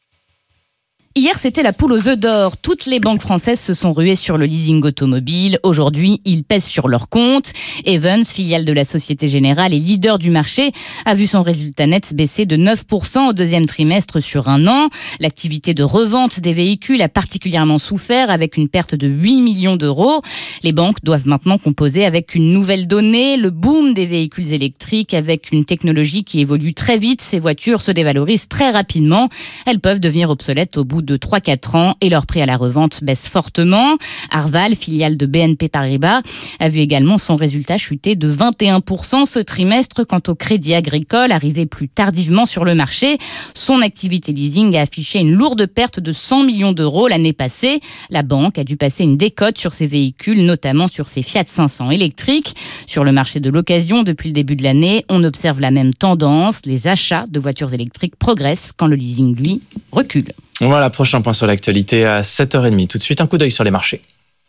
Hier, c'était la poule aux œufs d'or. Toutes les banques françaises se sont ruées sur le leasing automobile. Aujourd'hui, ils pèsent sur leur compte. Evans, filiale de la Société Générale et leader du marché, a vu son résultat net baisser de neuf pour cent au deuxième trimestre sur un an. L'activité de revente des véhicules a particulièrement souffert avec une perte de huit millions d'euros. Les banques doivent maintenant composer avec une nouvelle donnée, le boom des véhicules électriques avec une technologie qui évolue très vite. Ces voitures se dévalorisent très rapidement. Elles peuvent devenir obsolètes au bout de trois à quatre ans et leur prix à la revente baisse fortement. Arval, filiale de B N P Paribas, a vu également son résultat chuter de vingt et un pour cent ce trimestre. Quant au Crédit Agricole, arrivé plus tardivement sur le marché, son activité leasing a affiché une lourde perte de cent millions d'euros l'année passée. La banque a dû passer une décote sur ses véhicules, notamment sur ses Fiat cinq cents électriques. Sur le marché de l'occasion, depuis le début de l'année, on observe la même tendance. Les achats de voitures électriques progressent quand le leasing, lui, recule. Voilà, prochain point sur l'actualité à sept heures trente. Tout de suite, un coup d'œil sur les marchés.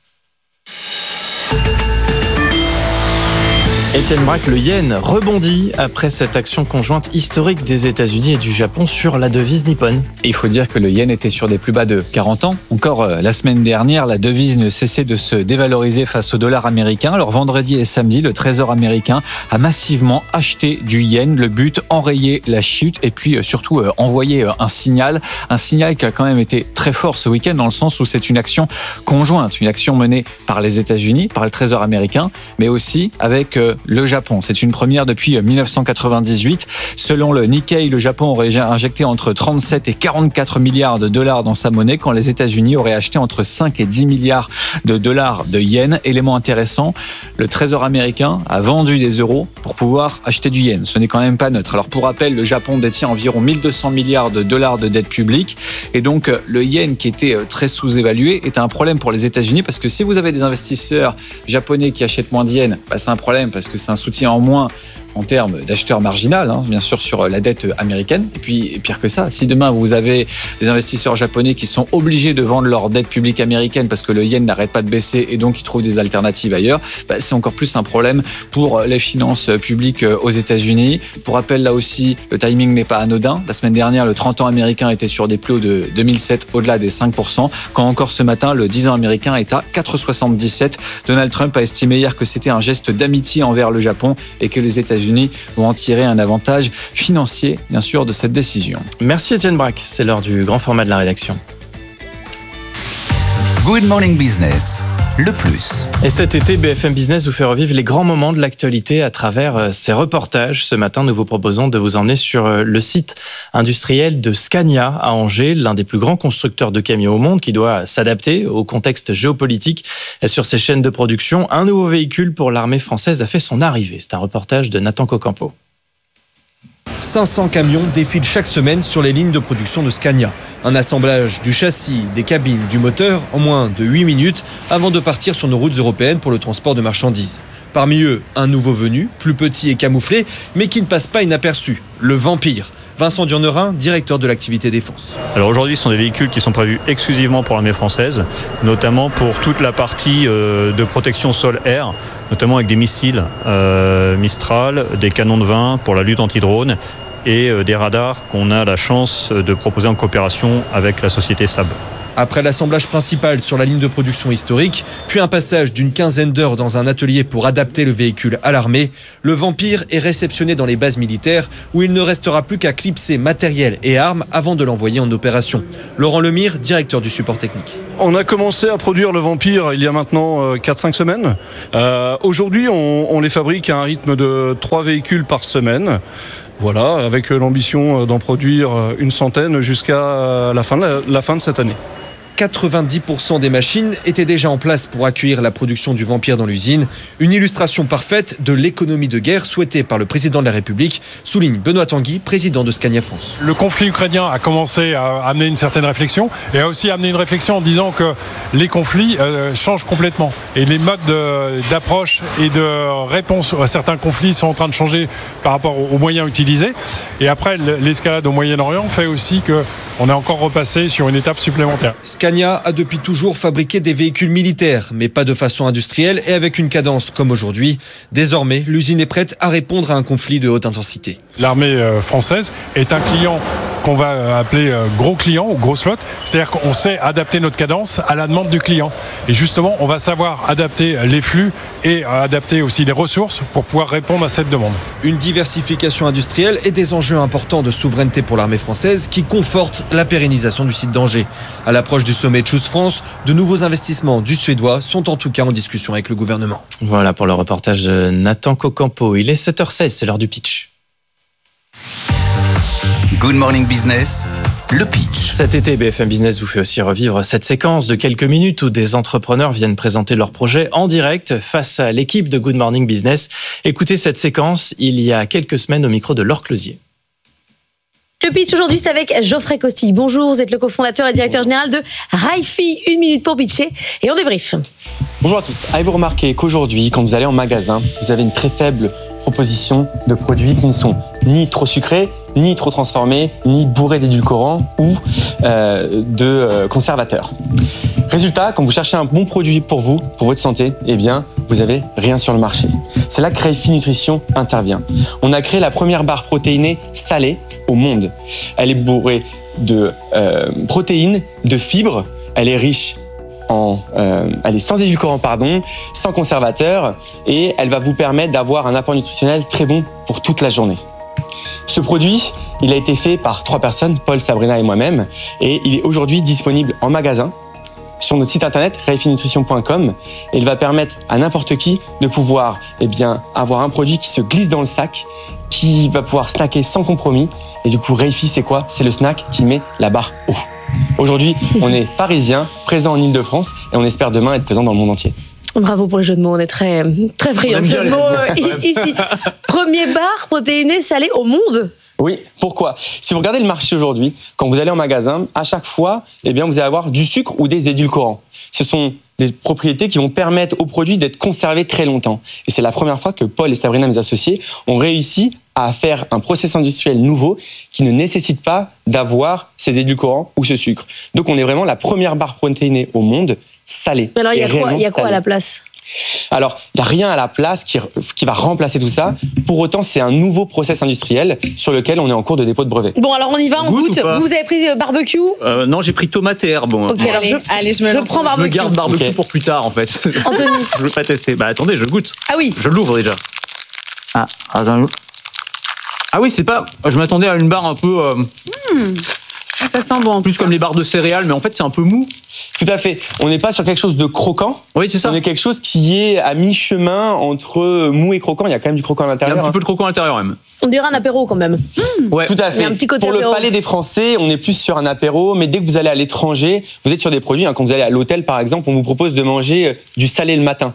Étienne Braque, le yen rebondit après cette action conjointe historique des États-Unis et du Japon sur la devise nippone. Et il faut dire que le yen était sur des plus bas de quarante ans. Encore euh, la semaine dernière, la devise ne cessait de se dévaloriser face au dollar américain. Alors vendredi et samedi, le Trésor américain a massivement acheté du yen. Le but, enrayer la chute et puis euh, surtout euh, envoyer euh, un signal. Un signal qui a quand même été très fort ce week-end dans le sens où c'est une action conjointe, une action menée par les États-Unis, par le Trésor américain, mais aussi avec euh, le Japon. C'est une première depuis dix-neuf cent quatre-vingt-dix-huit. Selon le Nikkei, le Japon aurait injecté entre trente-sept et quarante-quatre milliards de dollars dans sa monnaie, quand les États-Unis auraient acheté entre cinq et dix milliards de dollars de yens. Élément intéressant, le Trésor américain a vendu des euros pour pouvoir acheter du yen. Ce n'est quand même pas neutre. Alors pour rappel, le Japon détient environ mille deux cents milliards de dollars de dette publique et donc le yen, qui était très sous-évalué, est un problème pour les États-Unis, parce que si vous avez des investisseurs japonais qui achètent moins de yens, bah c'est un problème parce que c'est un soutien en moins en termes d'acheteur marginal, hein, bien sûr, sur la dette américaine. Et puis, pire que ça, si demain vous avez des investisseurs japonais qui sont obligés de vendre leur dette publique américaine parce que le yen n'arrête pas de baisser et donc ils trouvent des alternatives ailleurs, bah, c'est encore plus un problème pour les finances publiques aux États-Unis. Pour rappel, là aussi, le timing n'est pas anodin. La semaine dernière, le trente ans américain était sur des plus hauts de deux mille sept, au-delà des cinq pour cent, quand encore ce matin, le dix ans américain est à quatre virgule soixante-dix-sept. Donald Trump a estimé hier que c'était un geste d'amitié envers le Japon et que les États-Unis vont en tirer un avantage financier, bien sûr, de cette décision. Merci Étienne Braque, c'est l'heure du grand format de la rédaction. Good Morning Business, le plus. Et cet été, B F M Business vous fait revivre les grands moments de l'actualité à travers ses reportages. Ce matin, nous vous proposons de vous emmener sur le site industriel de Scania à Angers, l'un des plus grands constructeurs de camions au monde, qui doit s'adapter au contexte géopolitique. Et sur ses chaînes de production, un nouveau véhicule pour l'armée française a fait son arrivée. C'est un reportage de Nathan Cocampo. cinq cents camions défilent chaque semaine sur les lignes de production de Scania. Un assemblage du châssis, des cabines, du moteur en moins de huit minutes avant de partir sur nos routes européennes pour le transport de marchandises. Parmi eux, un nouveau venu, plus petit et camouflé, mais qui ne passe pas inaperçu, le Vampire. Vincent Durnerin, directeur de l'activité défense. Alors aujourd'hui, ce sont des véhicules qui sont prévus exclusivement pour l'armée française, notamment pour toute la partie euh, de protection sol-air, notamment avec des missiles euh, Mistral, des canons de vin pour la lutte anti-drone et euh, des radars qu'on a la chance de proposer en coopération avec la société Saab. Après l'assemblage principal sur la ligne de production historique, puis un passage d'une quinzaine d'heures dans un atelier pour adapter le véhicule à l'armée, le Vampire est réceptionné dans les bases militaires où il ne restera plus qu'à clipser matériel et armes avant de l'envoyer en opération. Laurent Lemire, directeur du support technique. On a commencé à produire le Vampire il y a maintenant quatre cinq semaines. Euh, aujourd'hui, on, on les fabrique à un rythme de trois véhicules par semaine. Voilà, avec l'ambition d'en produire une centaine jusqu'à la fin de, la, la fin de cette année. quatre-vingt-dix pour cent des machines étaient déjà en place pour accueillir la production du Vampire dans l'usine. Une illustration parfaite de l'économie de guerre souhaitée par le président de la République, souligne Benoît Tanguy, président de Scania France. Le conflit ukrainien a commencé à amener une certaine réflexion et a aussi amené une réflexion en disant que les conflits euh, changent complètement. Et les modes de, d'approche et de réponse à certains conflits sont en train de changer par rapport aux moyens utilisés. Et après, l'escalade au Moyen-Orient fait aussi qu'on est encore repassé sur une étape supplémentaire. Scania a depuis toujours fabriqué des véhicules militaires, mais pas de façon industrielle et avec une cadence comme aujourd'hui. Désormais, l'usine est prête à répondre à un conflit de haute intensité. L'armée française est un client qu'on va appeler gros client ou gros slot, c'est-à-dire qu'on sait adapter notre cadence à la demande du client. Et justement, on va savoir adapter les flux et adapter aussi les ressources pour pouvoir répondre à cette demande. Une diversification industrielle et des enjeux importants de souveraineté pour l'armée française qui confortent la pérennisation du site d'Angers. À l'approche du sommet Choose France, de nouveaux investissements du Suédois sont en tout cas en discussion avec le gouvernement. Voilà pour le reportage de Nathan Cocampo. Il est sept heures seize, c'est l'heure du pitch. Good Morning Business, le pitch. Cet été, B F M Business vous fait aussi revivre cette séquence de quelques minutes où des entrepreneurs viennent présenter leurs projets en direct face à l'équipe de Good Morning Business. Écoutez cette séquence il y a quelques semaines au micro de Laure Closier. Le pitch aujourd'hui, c'est avec Geoffrey Costille. Bonjour, vous êtes le cofondateur et directeur général de Raifi. Une minute pour pitcher et on débrief. Bonjour à tous. Avez-vous remarqué qu'aujourd'hui, quand vous allez en magasin, vous avez une très faible proposition de produits qui ne sont ni trop sucrés, ni trop transformés, ni bourrés d'édulcorants ou euh, de euh, conservateurs. Résultat, quand vous cherchez un bon produit pour vous, pour votre santé, eh bien, vous n'avez rien sur le marché. C'est là que Raifi Nutrition intervient. On a créé la première barre protéinée salée au monde. Elle est bourrée de euh, protéines, de fibres, elle est riche en, euh, elle est sans édulcorant, pardon, sans conservateur, et elle va vous permettre d'avoir un apport nutritionnel très bon pour toute la journée. Ce produit, il a été fait par trois personnes, Paul, Sabrina et moi-même, et il est aujourd'hui disponible en magasin, sur notre site internet raifi nutrition point com, et il va permettre à n'importe qui de pouvoir eh bien, avoir un produit qui se glisse dans le sac, qui va pouvoir snacker sans compromis. Et du coup, Raifi, c'est quoi? C'est le snack qui met la barre haut. Aujourd'hui, on est parisien, présent en Ile-de-France, et on espère demain être présent dans le monde entier. Bravo pour les jeux de mots, on est très, très friands de jeux de mots ici. Premier bar protéiné salé au monde. Oui, pourquoi? Si vous regardez le marché aujourd'hui, quand vous allez en magasin, à chaque fois, eh bien, vous allez avoir du sucre ou des édulcorants. Ce sont des propriétés qui vont permettre aux produits d'être conservés très longtemps. Et c'est la première fois que Paul et Sabrina, mes associés, ont réussi à faire un process industriel nouveau qui ne nécessite pas d'avoir ces édulcorants ou ce sucre. Donc on est vraiment la première barre protéinée au monde salée. Alors il y a quoi, il y a quoi à la place? Alors, il n'y a rien à la place qui, qui va remplacer tout ça. Pour autant, c'est un nouveau process industriel sur lequel on est en cours de dépôt de brevet. Bon, alors on y va, on goûte. Vous avez pris barbecue? euh, Non, j'ai pris tomate et herbe. Ok, alors je, allez, je, me je prends barbecue. Je me garde barbecue okay. pour plus tard, en fait. Anthony. Je veux pas tester. Bah attendez, je goûte. Ah oui. Je l'ouvre déjà. Ah, attends. Ah oui, c'est pas... Je m'attendais à une barre un peu... Euh... Mmh. Ça sent bon. Plus comme les barres de céréales, mais en fait, c'est un peu mou. Tout à fait. On n'est pas sur quelque chose de croquant. Oui, c'est ça. On est quelque chose qui est à mi-chemin entre mou et croquant. Il y a quand même du croquant à l'intérieur. Il y a un petit peu de croquant à l'intérieur, même. On dirait un apéro, quand même. Mmh. Ouais. Tout à fait. Un petit côté Pour apéro. le palais des Français, on est plus sur un apéro. Mais dès que vous allez à l'étranger, vous êtes sur des produits. Hein, quand vous allez à l'hôtel, par exemple, on vous propose de manger du salé le matin.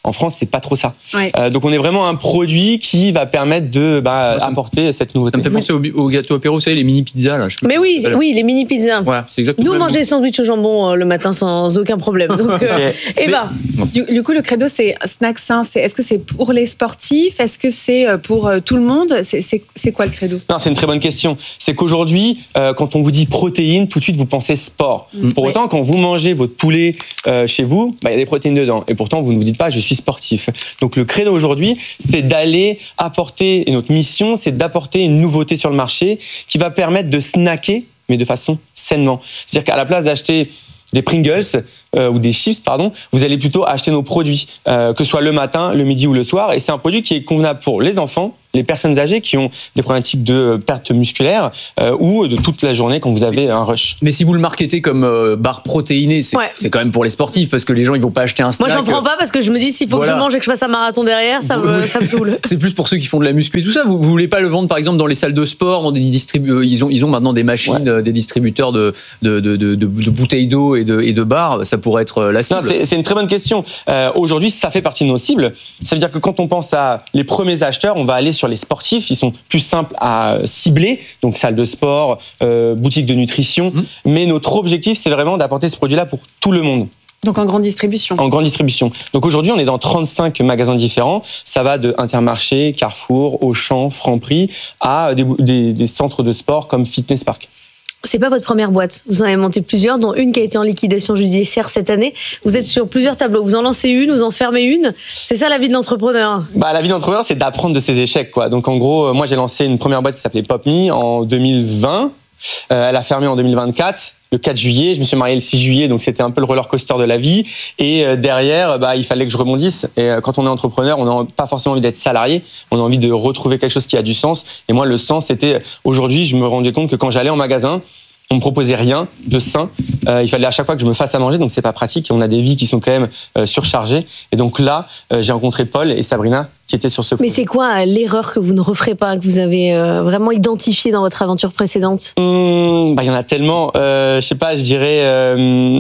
En France, c'est pas trop ça. Ouais. Euh, donc on est vraiment un produit qui va permettre de bah, apporter cette nouveauté. Ça me fait penser au, au gâteau apéro, vous savez, les mini pizzas là. Je sais Mais oui, pas. oui, les mini pizzas. Voilà, c'est exactement. Nous, on mange des sandwichs au jambon euh, le matin sans aucun problème. Donc, euh, Eva. Du, du coup, le credo, c'est snack sain. C'est, est-ce que c'est pour les sportifs? Est-ce que c'est pour euh, tout le monde? c'est, c'est, c'est quoi le credo? Non, c'est une très bonne question. C'est qu'aujourd'hui, euh, quand on vous dit protéines, tout de suite, vous pensez sport. Mmh. Pour autant, quand vous mangez votre poulet euh, chez vous, bah, il y a des protéines dedans. Et pourtant, vous ne vous dites pas, je suis sportif. Donc, le credo aujourd'hui, c'est d'aller apporter, et notre mission, c'est d'apporter une nouveauté sur le marché qui va permettre de snacker, mais de façon sainement. C'est-à-dire qu'à la place d'acheter des Pringles euh, ou des chips, pardon, vous allez plutôt acheter nos produits, euh, que ce soit le matin, le midi ou le soir. Et c'est un produit qui est convenable pour les enfants, les personnes âgées qui ont des problématiques de perte musculaire euh, ou de toute la journée quand vous avez un rush. Mais si vous le marketez comme euh, barre protéinée, c'est, Ouais. c'est quand même pour les sportifs parce que les gens ils vont pas acheter un snack. Moi, j'en prends pas parce que je me dis, s'il faut Voilà. que je mange et que je fasse un marathon derrière, ça me, ça me saoule. C'est plus pour ceux qui font de la muscu et tout ça. Vous, vous voulez pas le vendre par exemple dans les salles de sport, dans des distribu- ils ont ils ont maintenant des machines, ouais. euh, des distributeurs de de, de, de, de de bouteilles d'eau et de et de bars. Ça pourrait être la cible. Non, c'est, c'est une très bonne question. Euh, aujourd'hui, ça fait partie de nos cibles. Ça veut dire que quand on pense à les premiers acheteurs, on va aller sur les sportifs. Ils sont plus simples à cibler, donc salle de sport, euh, boutique de nutrition. Mmh. Mais notre objectif, c'est vraiment d'apporter ce produit-là pour tout le monde. Donc en grande distribution. En grande distribution. Donc aujourd'hui, on est dans trente-cinq magasins différents. Ça va de Intermarché, Carrefour, Auchan, Franprix, à des, des, des centres de sport comme Fitness Park. C'est pas votre première boîte. Vous en avez monté plusieurs, dont une qui a été en liquidation judiciaire cette année. Vous êtes sur plusieurs tableaux. Vous en lancez une, vous en fermez une. C'est ça la vie de l'entrepreneur. Bah, la vie d'entrepreneur, c'est d'apprendre de ses échecs, quoi. Donc en gros, moi j'ai lancé une première boîte qui s'appelait PopMe en deux mille vingt. Euh, elle a fermé en deux mille vingt-quatre. Le quatre juillet, je me suis marié le six juillet, donc c'était un peu le roller coaster de la vie. Et euh, derrière, bah, il fallait que je rebondisse. Et euh, quand on est entrepreneur, on n'a pas forcément envie d'être salarié. On a envie de retrouver quelque chose qui a du sens. Et moi, le sens, c'était aujourd'hui, je me rendais compte que quand j'allais en magasin, on me proposait rien de sain. Euh, il fallait à chaque fois que je me fasse à manger, donc c'est pas pratique. Et on a des vies qui sont quand même euh, surchargées. Et donc là, euh, j'ai rencontré Paul et Sabrina qui étaient sur ce projet. Mais c'est quoi l'erreur que vous ne referez pas, que vous avez euh, vraiment identifiée dans votre aventure précédente? Mmh, bah, y en a tellement. Euh, je sais pas, je dirais euh,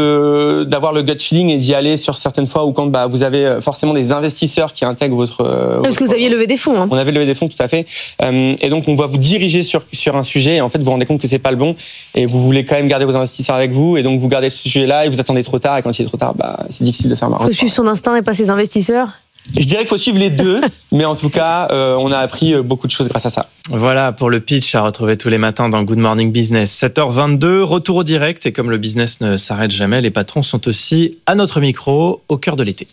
de d'avoir le gut feeling et d'y aller sur certaines fois où quand bah, vous avez forcément des investisseurs qui intègrent votre. Euh, Parce votre que vous aviez levé des fonds. Hein. On avait levé des fonds, tout à fait. Euh, et donc on va vous diriger sur sur un sujet. Et en fait, vous vous rendez compte que c'est pas le bon. Et vous voulez quand même garder vos investisseurs avec vous. Et donc vous gardez ce sujet-là et vous attendez trop tard. Et quand il est trop tard, bah, c'est difficile de faire marrer. Il faut suivre son instinct et pas ses investisseurs. Je dirais qu'il faut suivre les deux, mais en tout cas, euh, on a appris beaucoup de choses grâce à ça. Voilà pour le pitch à retrouver tous les matins dans Good Morning Business. sept heures vingt-deux, retour au direct. Et comme le business ne s'arrête jamais, les patrons sont aussi à notre micro au cœur de l'été.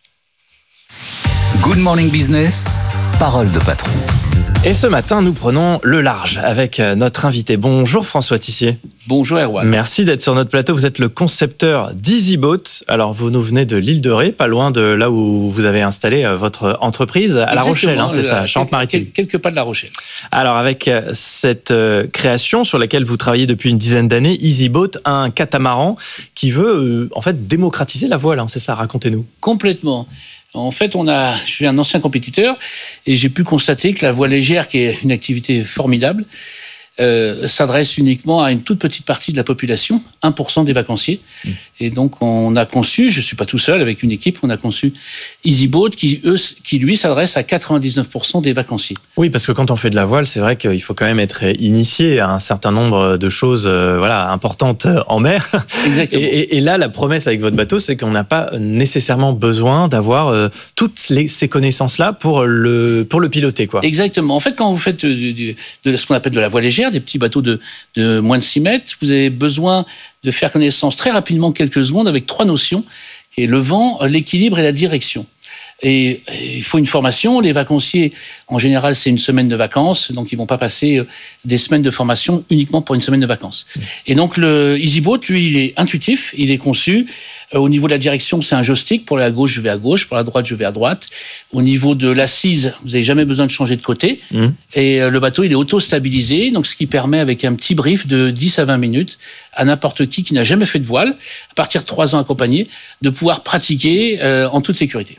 Good Morning Business, parole de patron. Et ce matin, nous prenons le large avec notre invité. Bonjour François Tissier. Bonjour Erwan. Merci d'être sur notre plateau. Vous êtes le concepteur d'EasyBoat. Alors, vous nous venez de l'île de Ré, pas loin de là où vous avez installé votre entreprise, à Exactement, La Rochelle, hein, c'est ça, Charente-Maritime. Quelques pas de La Rochelle. Alors, avec cette création sur laquelle vous travaillez depuis une dizaine d'années, EasyBoat, un catamaran qui veut en fait démocratiser la voile, hein, c'est ça, racontez-nous. Complètement. En fait, on a, je suis un ancien compétiteur et j'ai pu constater que la voile légère, qui est une activité formidable, euh, s'adresse uniquement à une toute petite partie de la population, un pour cent des vacanciers. Mmh. Et donc, on a conçu, je ne suis pas tout seul, avec une équipe, on a conçu EasyBoat, qui, eux, qui lui s'adresse à quatre-vingt-dix-neuf pour cent des vacanciers. Oui, parce que quand on fait de la voile, c'est vrai qu'il faut quand même être initié à un certain nombre de choses euh, voilà, importantes en mer. Exactement. Et, et, et là, la promesse avec votre bateau, c'est qu'on n'a pas nécessairement besoin d'avoir euh, toutes les, ces connaissances-là pour le, pour le piloter, quoi. Exactement. En fait, quand vous faites de, de, de ce qu'on appelle de la voile légère, des petits bateaux de, de moins de six mètres, vous avez besoin de faire connaissance très rapidement, quelques secondes, avec trois notions, qui est le vent, l'équilibre et la direction. Et, et il faut une formation. Les vacanciers, en général, c'est une semaine de vacances, donc ils vont pas passer des semaines de formation uniquement pour une semaine de vacances. Et donc le EasyBoat, lui, il est intuitif, il est conçu. Au niveau de la direction, c'est un joystick. Pour aller à gauche, je vais à gauche. Pour la droite, je vais à droite. Au niveau de l'assise, vous n'avez jamais besoin de changer de côté. Mmh. Et le bateau, il est auto-stabilisé, donc ce qui permet, avec un petit brief de dix à vingt minutes, à n'importe qui qui n'a jamais fait de voile, à partir de trois ans accompagné, de pouvoir pratiquer euh, en toute sécurité.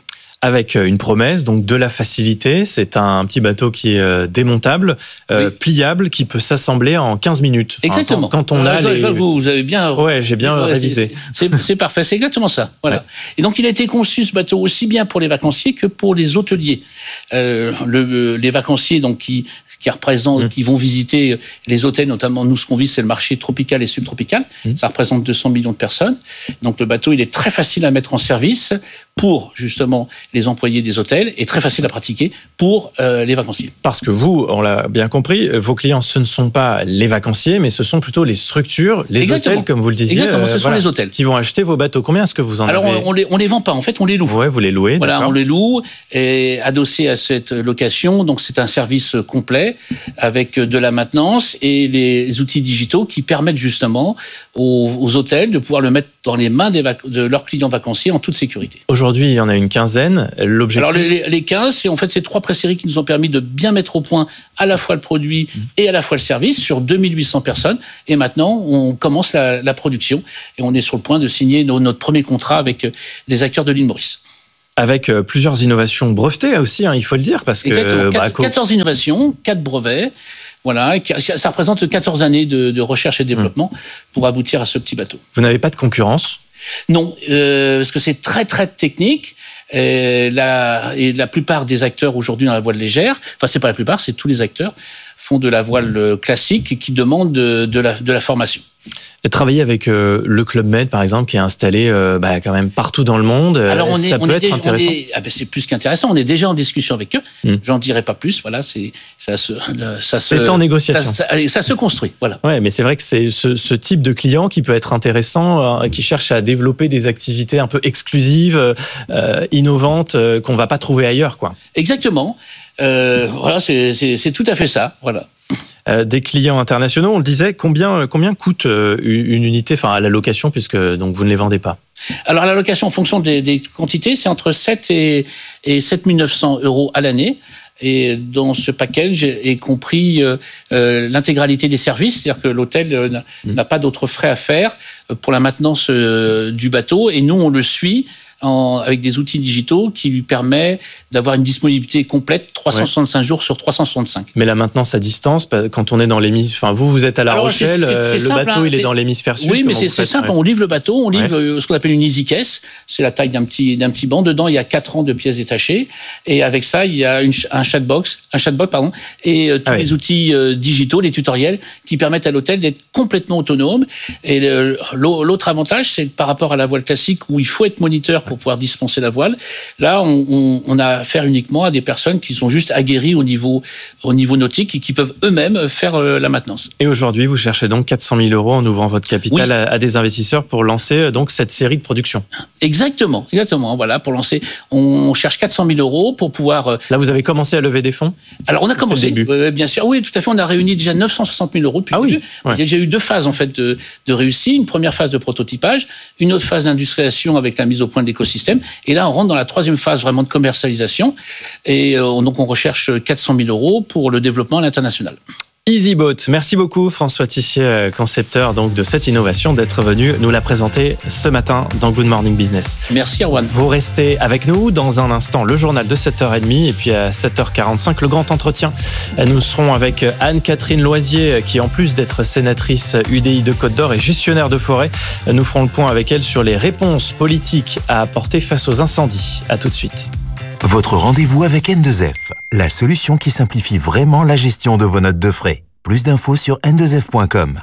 avec une promesse, donc de la facilité. C'est un petit bateau qui est euh, démontable, euh, oui. pliable, qui peut s'assembler en quinze minutes. Enfin, exactement. Quand, quand on Alors, a je, les... je, vous, vous avez bien... Ouais, j'ai bien ouais, révisé. C'est, c'est, c'est parfait, c'est exactement ça. Voilà. Ouais. Et donc, il a été conçu, ce bateau, aussi bien pour les vacanciers que pour les hôteliers. Euh, le, les vacanciers, donc, qui... qui représentent, mmh. qui vont visiter les hôtels, notamment nous, ce qu'on vise, c'est le marché tropical et subtropical. Mmh. Ça représente deux cents millions de personnes. Donc le bateau, il est très facile à mettre en service pour justement les employés des hôtels et très facile à pratiquer pour euh, les vacanciers. Parce que vous, on l'a bien compris, vos clients, ce ne sont pas les vacanciers, mais ce sont plutôt les structures, les Exactement. hôtels, comme vous le disiez. Exactement, ce euh, sont voilà, les hôtels. Qui vont acheter vos bateaux. Combien est-ce que vous en Alors, avez Alors, on les, on les vend pas, en fait, on les loue. Ouais, vous les louez, Voilà, d'accord. on les loue, et adossé à cette location, donc c'est un service complet, avec de la maintenance et les outils digitaux qui permettent justement aux, aux hôtels de pouvoir le mettre dans les mains des vac- de leurs clients vacanciers en toute sécurité. Aujourd'hui, il y en a une quinzaine. L'objectif... Alors les, les quinze, c'est en fait ces trois pré-séries qui nous ont permis de bien mettre au point à la fois le produit et à la fois le service sur deux mille huit cents personnes. Et maintenant, on commence la, la production et on est sur le point de signer nos, notre premier contrat avec des acteurs de l'île Maurice. Avec euh, plusieurs innovations brevetées aussi, hein, il faut le dire, parce que... Exactement, bah, quatorze innovations, quatre brevets. Voilà, ça représente quatorze années de, de recherche et de développement mmh. pour aboutir à ce petit bateau. Vous n'avez pas de concurrence ? Non, euh, parce que c'est très très technique. Et la, et la plupart des acteurs aujourd'hui dans la voile légère, enfin c'est pas la plupart, c'est tous les acteurs, font de la voile classique et qui demandent de, de, la, de la formation. Et travailler avec euh, le Club Med, par exemple, qui est installé euh, bah, quand même partout dans le monde, Alors on est, ça on peut est être déjà, intéressant. On est, ah ben c'est plus qu'intéressant. On est déjà en discussion avec eux. Mm. J'en dirai pas plus. Voilà, c'est ça se, ça c'est se, en négociation. Ça, ça, ça se construit. Voilà. Ouais, mais c'est vrai que c'est ce, ce type de client qui peut être intéressant, euh, qui cherche à développer des activités un peu exclusives, euh, innovantes, euh, qu'on va pas trouver ailleurs, quoi. Exactement. Euh, voilà, c'est, c'est, c'est tout à fait ça. Voilà. Euh, des clients internationaux, on le disait, combien, combien coûte euh, une unité, enfin à la location, puisque donc vous ne les vendez pas? Alors la location en fonction des, des quantités, c'est entre sept et, et sept mille neuf cents euros à l'année. Et dans ce package est compris euh, euh, l'intégralité des services, c'est-à-dire que l'hôtel euh, n'a, mmh. n'a pas d'autres frais à faire pour la maintenance euh, du bateau, et nous on le suit en, avec des outils digitaux qui lui permet d'avoir une disponibilité complète trois cent soixante-cinq ouais. jours sur trois cent soixante-cinq. Mais la maintenance à distance, quand on est dans l'hémisphère, enfin vous vous êtes à La Alors, Rochelle, c'est, c'est, c'est le simple, bateau hein, il est, est dans l'hémisphère sud. Oui, mais c'est, c'est simple, ouais. on livre le bateau, on livre ouais. ce qu'on appelle une easy case, c'est la taille d'un petit d'un petit banc. Dedans il y a quatre rangs de pièces détachées, et avec ça il y a une, un chatbox, un chatbot pardon, et euh, tous ah, les oui. outils euh, digitaux, les tutoriels qui permettent à l'hôtel d'être complètement autonome. Et le, l'autre avantage, c'est que par rapport à la voile classique où il faut être moniteur pour pouvoir dispenser la voile, là on, on, on a affaire uniquement à des personnes qui sont juste aguerries au niveau, au niveau nautique et qui peuvent eux-mêmes faire euh, la maintenance. Et aujourd'hui, vous cherchez donc quatre cent mille euros en ouvrant votre capital oui. à, à des investisseurs pour lancer donc cette série de production. Exactement, exactement. Voilà, pour lancer, on cherche quatre cent mille euros pour pouvoir. Euh... Là, vous avez commencé à lever des fonds. Alors on a commencé, euh, bien sûr. Oui, tout à fait. On a réuni déjà neuf cent soixante mille euros depuis ah le oui. début. Ouais. Il y a déjà eu deux phases en fait de, de réussite. Une première phase de prototypage, une autre phase d'industrialisation avec la mise au point de l'écosystème. Et là, on rentre dans la troisième phase vraiment de commercialisation. Et euh, donc, on recherche quatre cent mille euros pour le développement à l'international. EasyBoat, merci beaucoup François Tissier, concepteur donc de cette innovation, d'être venu nous la présenter ce matin dans Good Morning Business. Merci Erwan. Vous restez avec nous dans un instant, le journal de sept heures trente et puis à sept heures quarante-cinq, le grand entretien. Nous serons avec Anne-Catherine Loisier qui, en plus d'être sénatrice U D I de Côte d'Or et gestionnaire de forêt, nous ferons le point avec elle sur les réponses politiques à apporter face aux incendies. À tout de suite. Votre rendez-vous avec N deux F, la solution qui simplifie vraiment la gestion de vos notes de frais. Plus d'infos sur N deux F point com.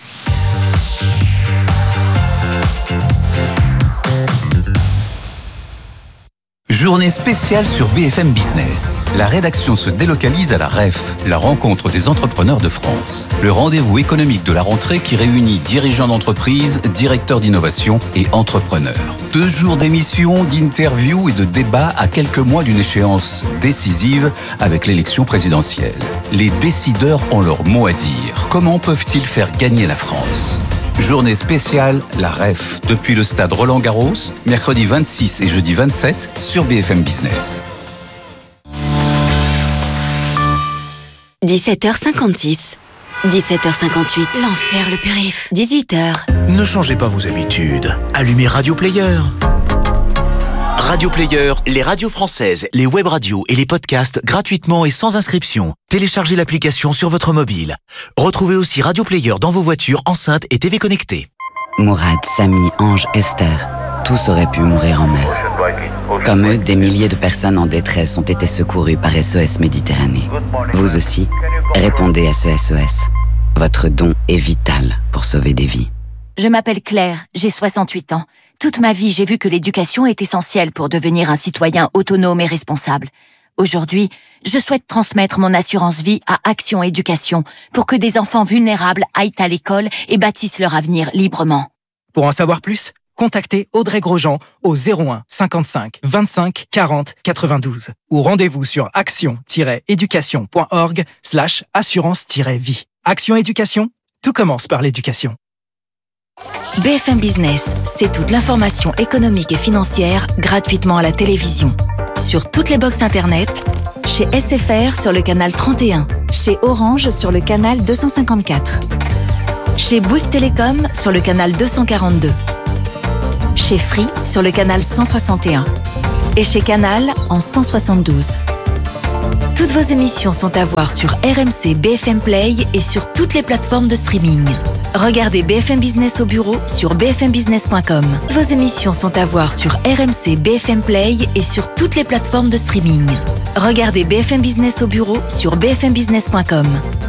Journée spéciale sur B F M Business. La rédaction se délocalise à la R E F, la rencontre des entrepreneurs de France. Le rendez-vous économique de la rentrée qui réunit dirigeants d'entreprise, directeurs d'innovation et entrepreneurs. Deux jours d'émissions, d'interviews et de débats à quelques mois d'une échéance décisive avec l'élection présidentielle. Les décideurs ont leur mot à dire. Comment peuvent-ils faire gagner la France ? Journée spéciale, la R E F, depuis le stade Roland-Garros, mercredi vingt-six et jeudi vingt-sept sur B F M Business. dix-sept heures cinquante-six, dix-sept heures cinquante-huit, l'enfer le périph', dix-huit heures. Ne changez pas vos habitudes, allumez Radio Player. Radio Player, les radios françaises, les web radios et les podcasts gratuitement et sans inscription. Téléchargez l'application sur votre mobile. Retrouvez aussi Radio Player dans vos voitures, enceintes et T V connectées. Mourad, Samy, Ange, Esther, tous auraient pu mourir en mer. Comme eux, des milliers de personnes en détresse ont été secourues par S O S Méditerranée. Vous aussi, répondez à ce S O S. Votre don est vital pour sauver des vies. Je m'appelle Claire, j'ai soixante-huit ans. Toute ma vie, j'ai vu que l'éducation est essentielle pour devenir un citoyen autonome et responsable. Aujourd'hui, je souhaite transmettre mon assurance vie à Action Éducation pour que des enfants vulnérables aillent à l'école et bâtissent leur avenir librement. Pour en savoir plus, contactez Audrey Grosjean au zéro un cinquante-cinq vingt-cinq quarante quatre-vingt-douze ou rendez-vous sur action-éducation.org slash assurance-vie. Action Éducation, tout commence par l'éducation. B F M Business, c'est toute l'information économique et financière gratuitement à la télévision. Sur toutes les box internet, chez S F R sur le canal trente et un, chez Orange sur le canal deux cent cinquante-quatre, chez Bouygues Télécom sur le canal deux cent quarante-deux, chez Free sur le canal cent soixante et un et chez Canal en cent soixante-douze. Toutes vos émissions sont à voir sur R M C B F M Play et sur toutes les plateformes de streaming. Regardez B F M Business au bureau sur b f m business point com. Toutes vos émissions sont à voir sur R M C B F M Play et sur toutes les plateformes de streaming. Regardez B F M Business au bureau sur b f m business point com.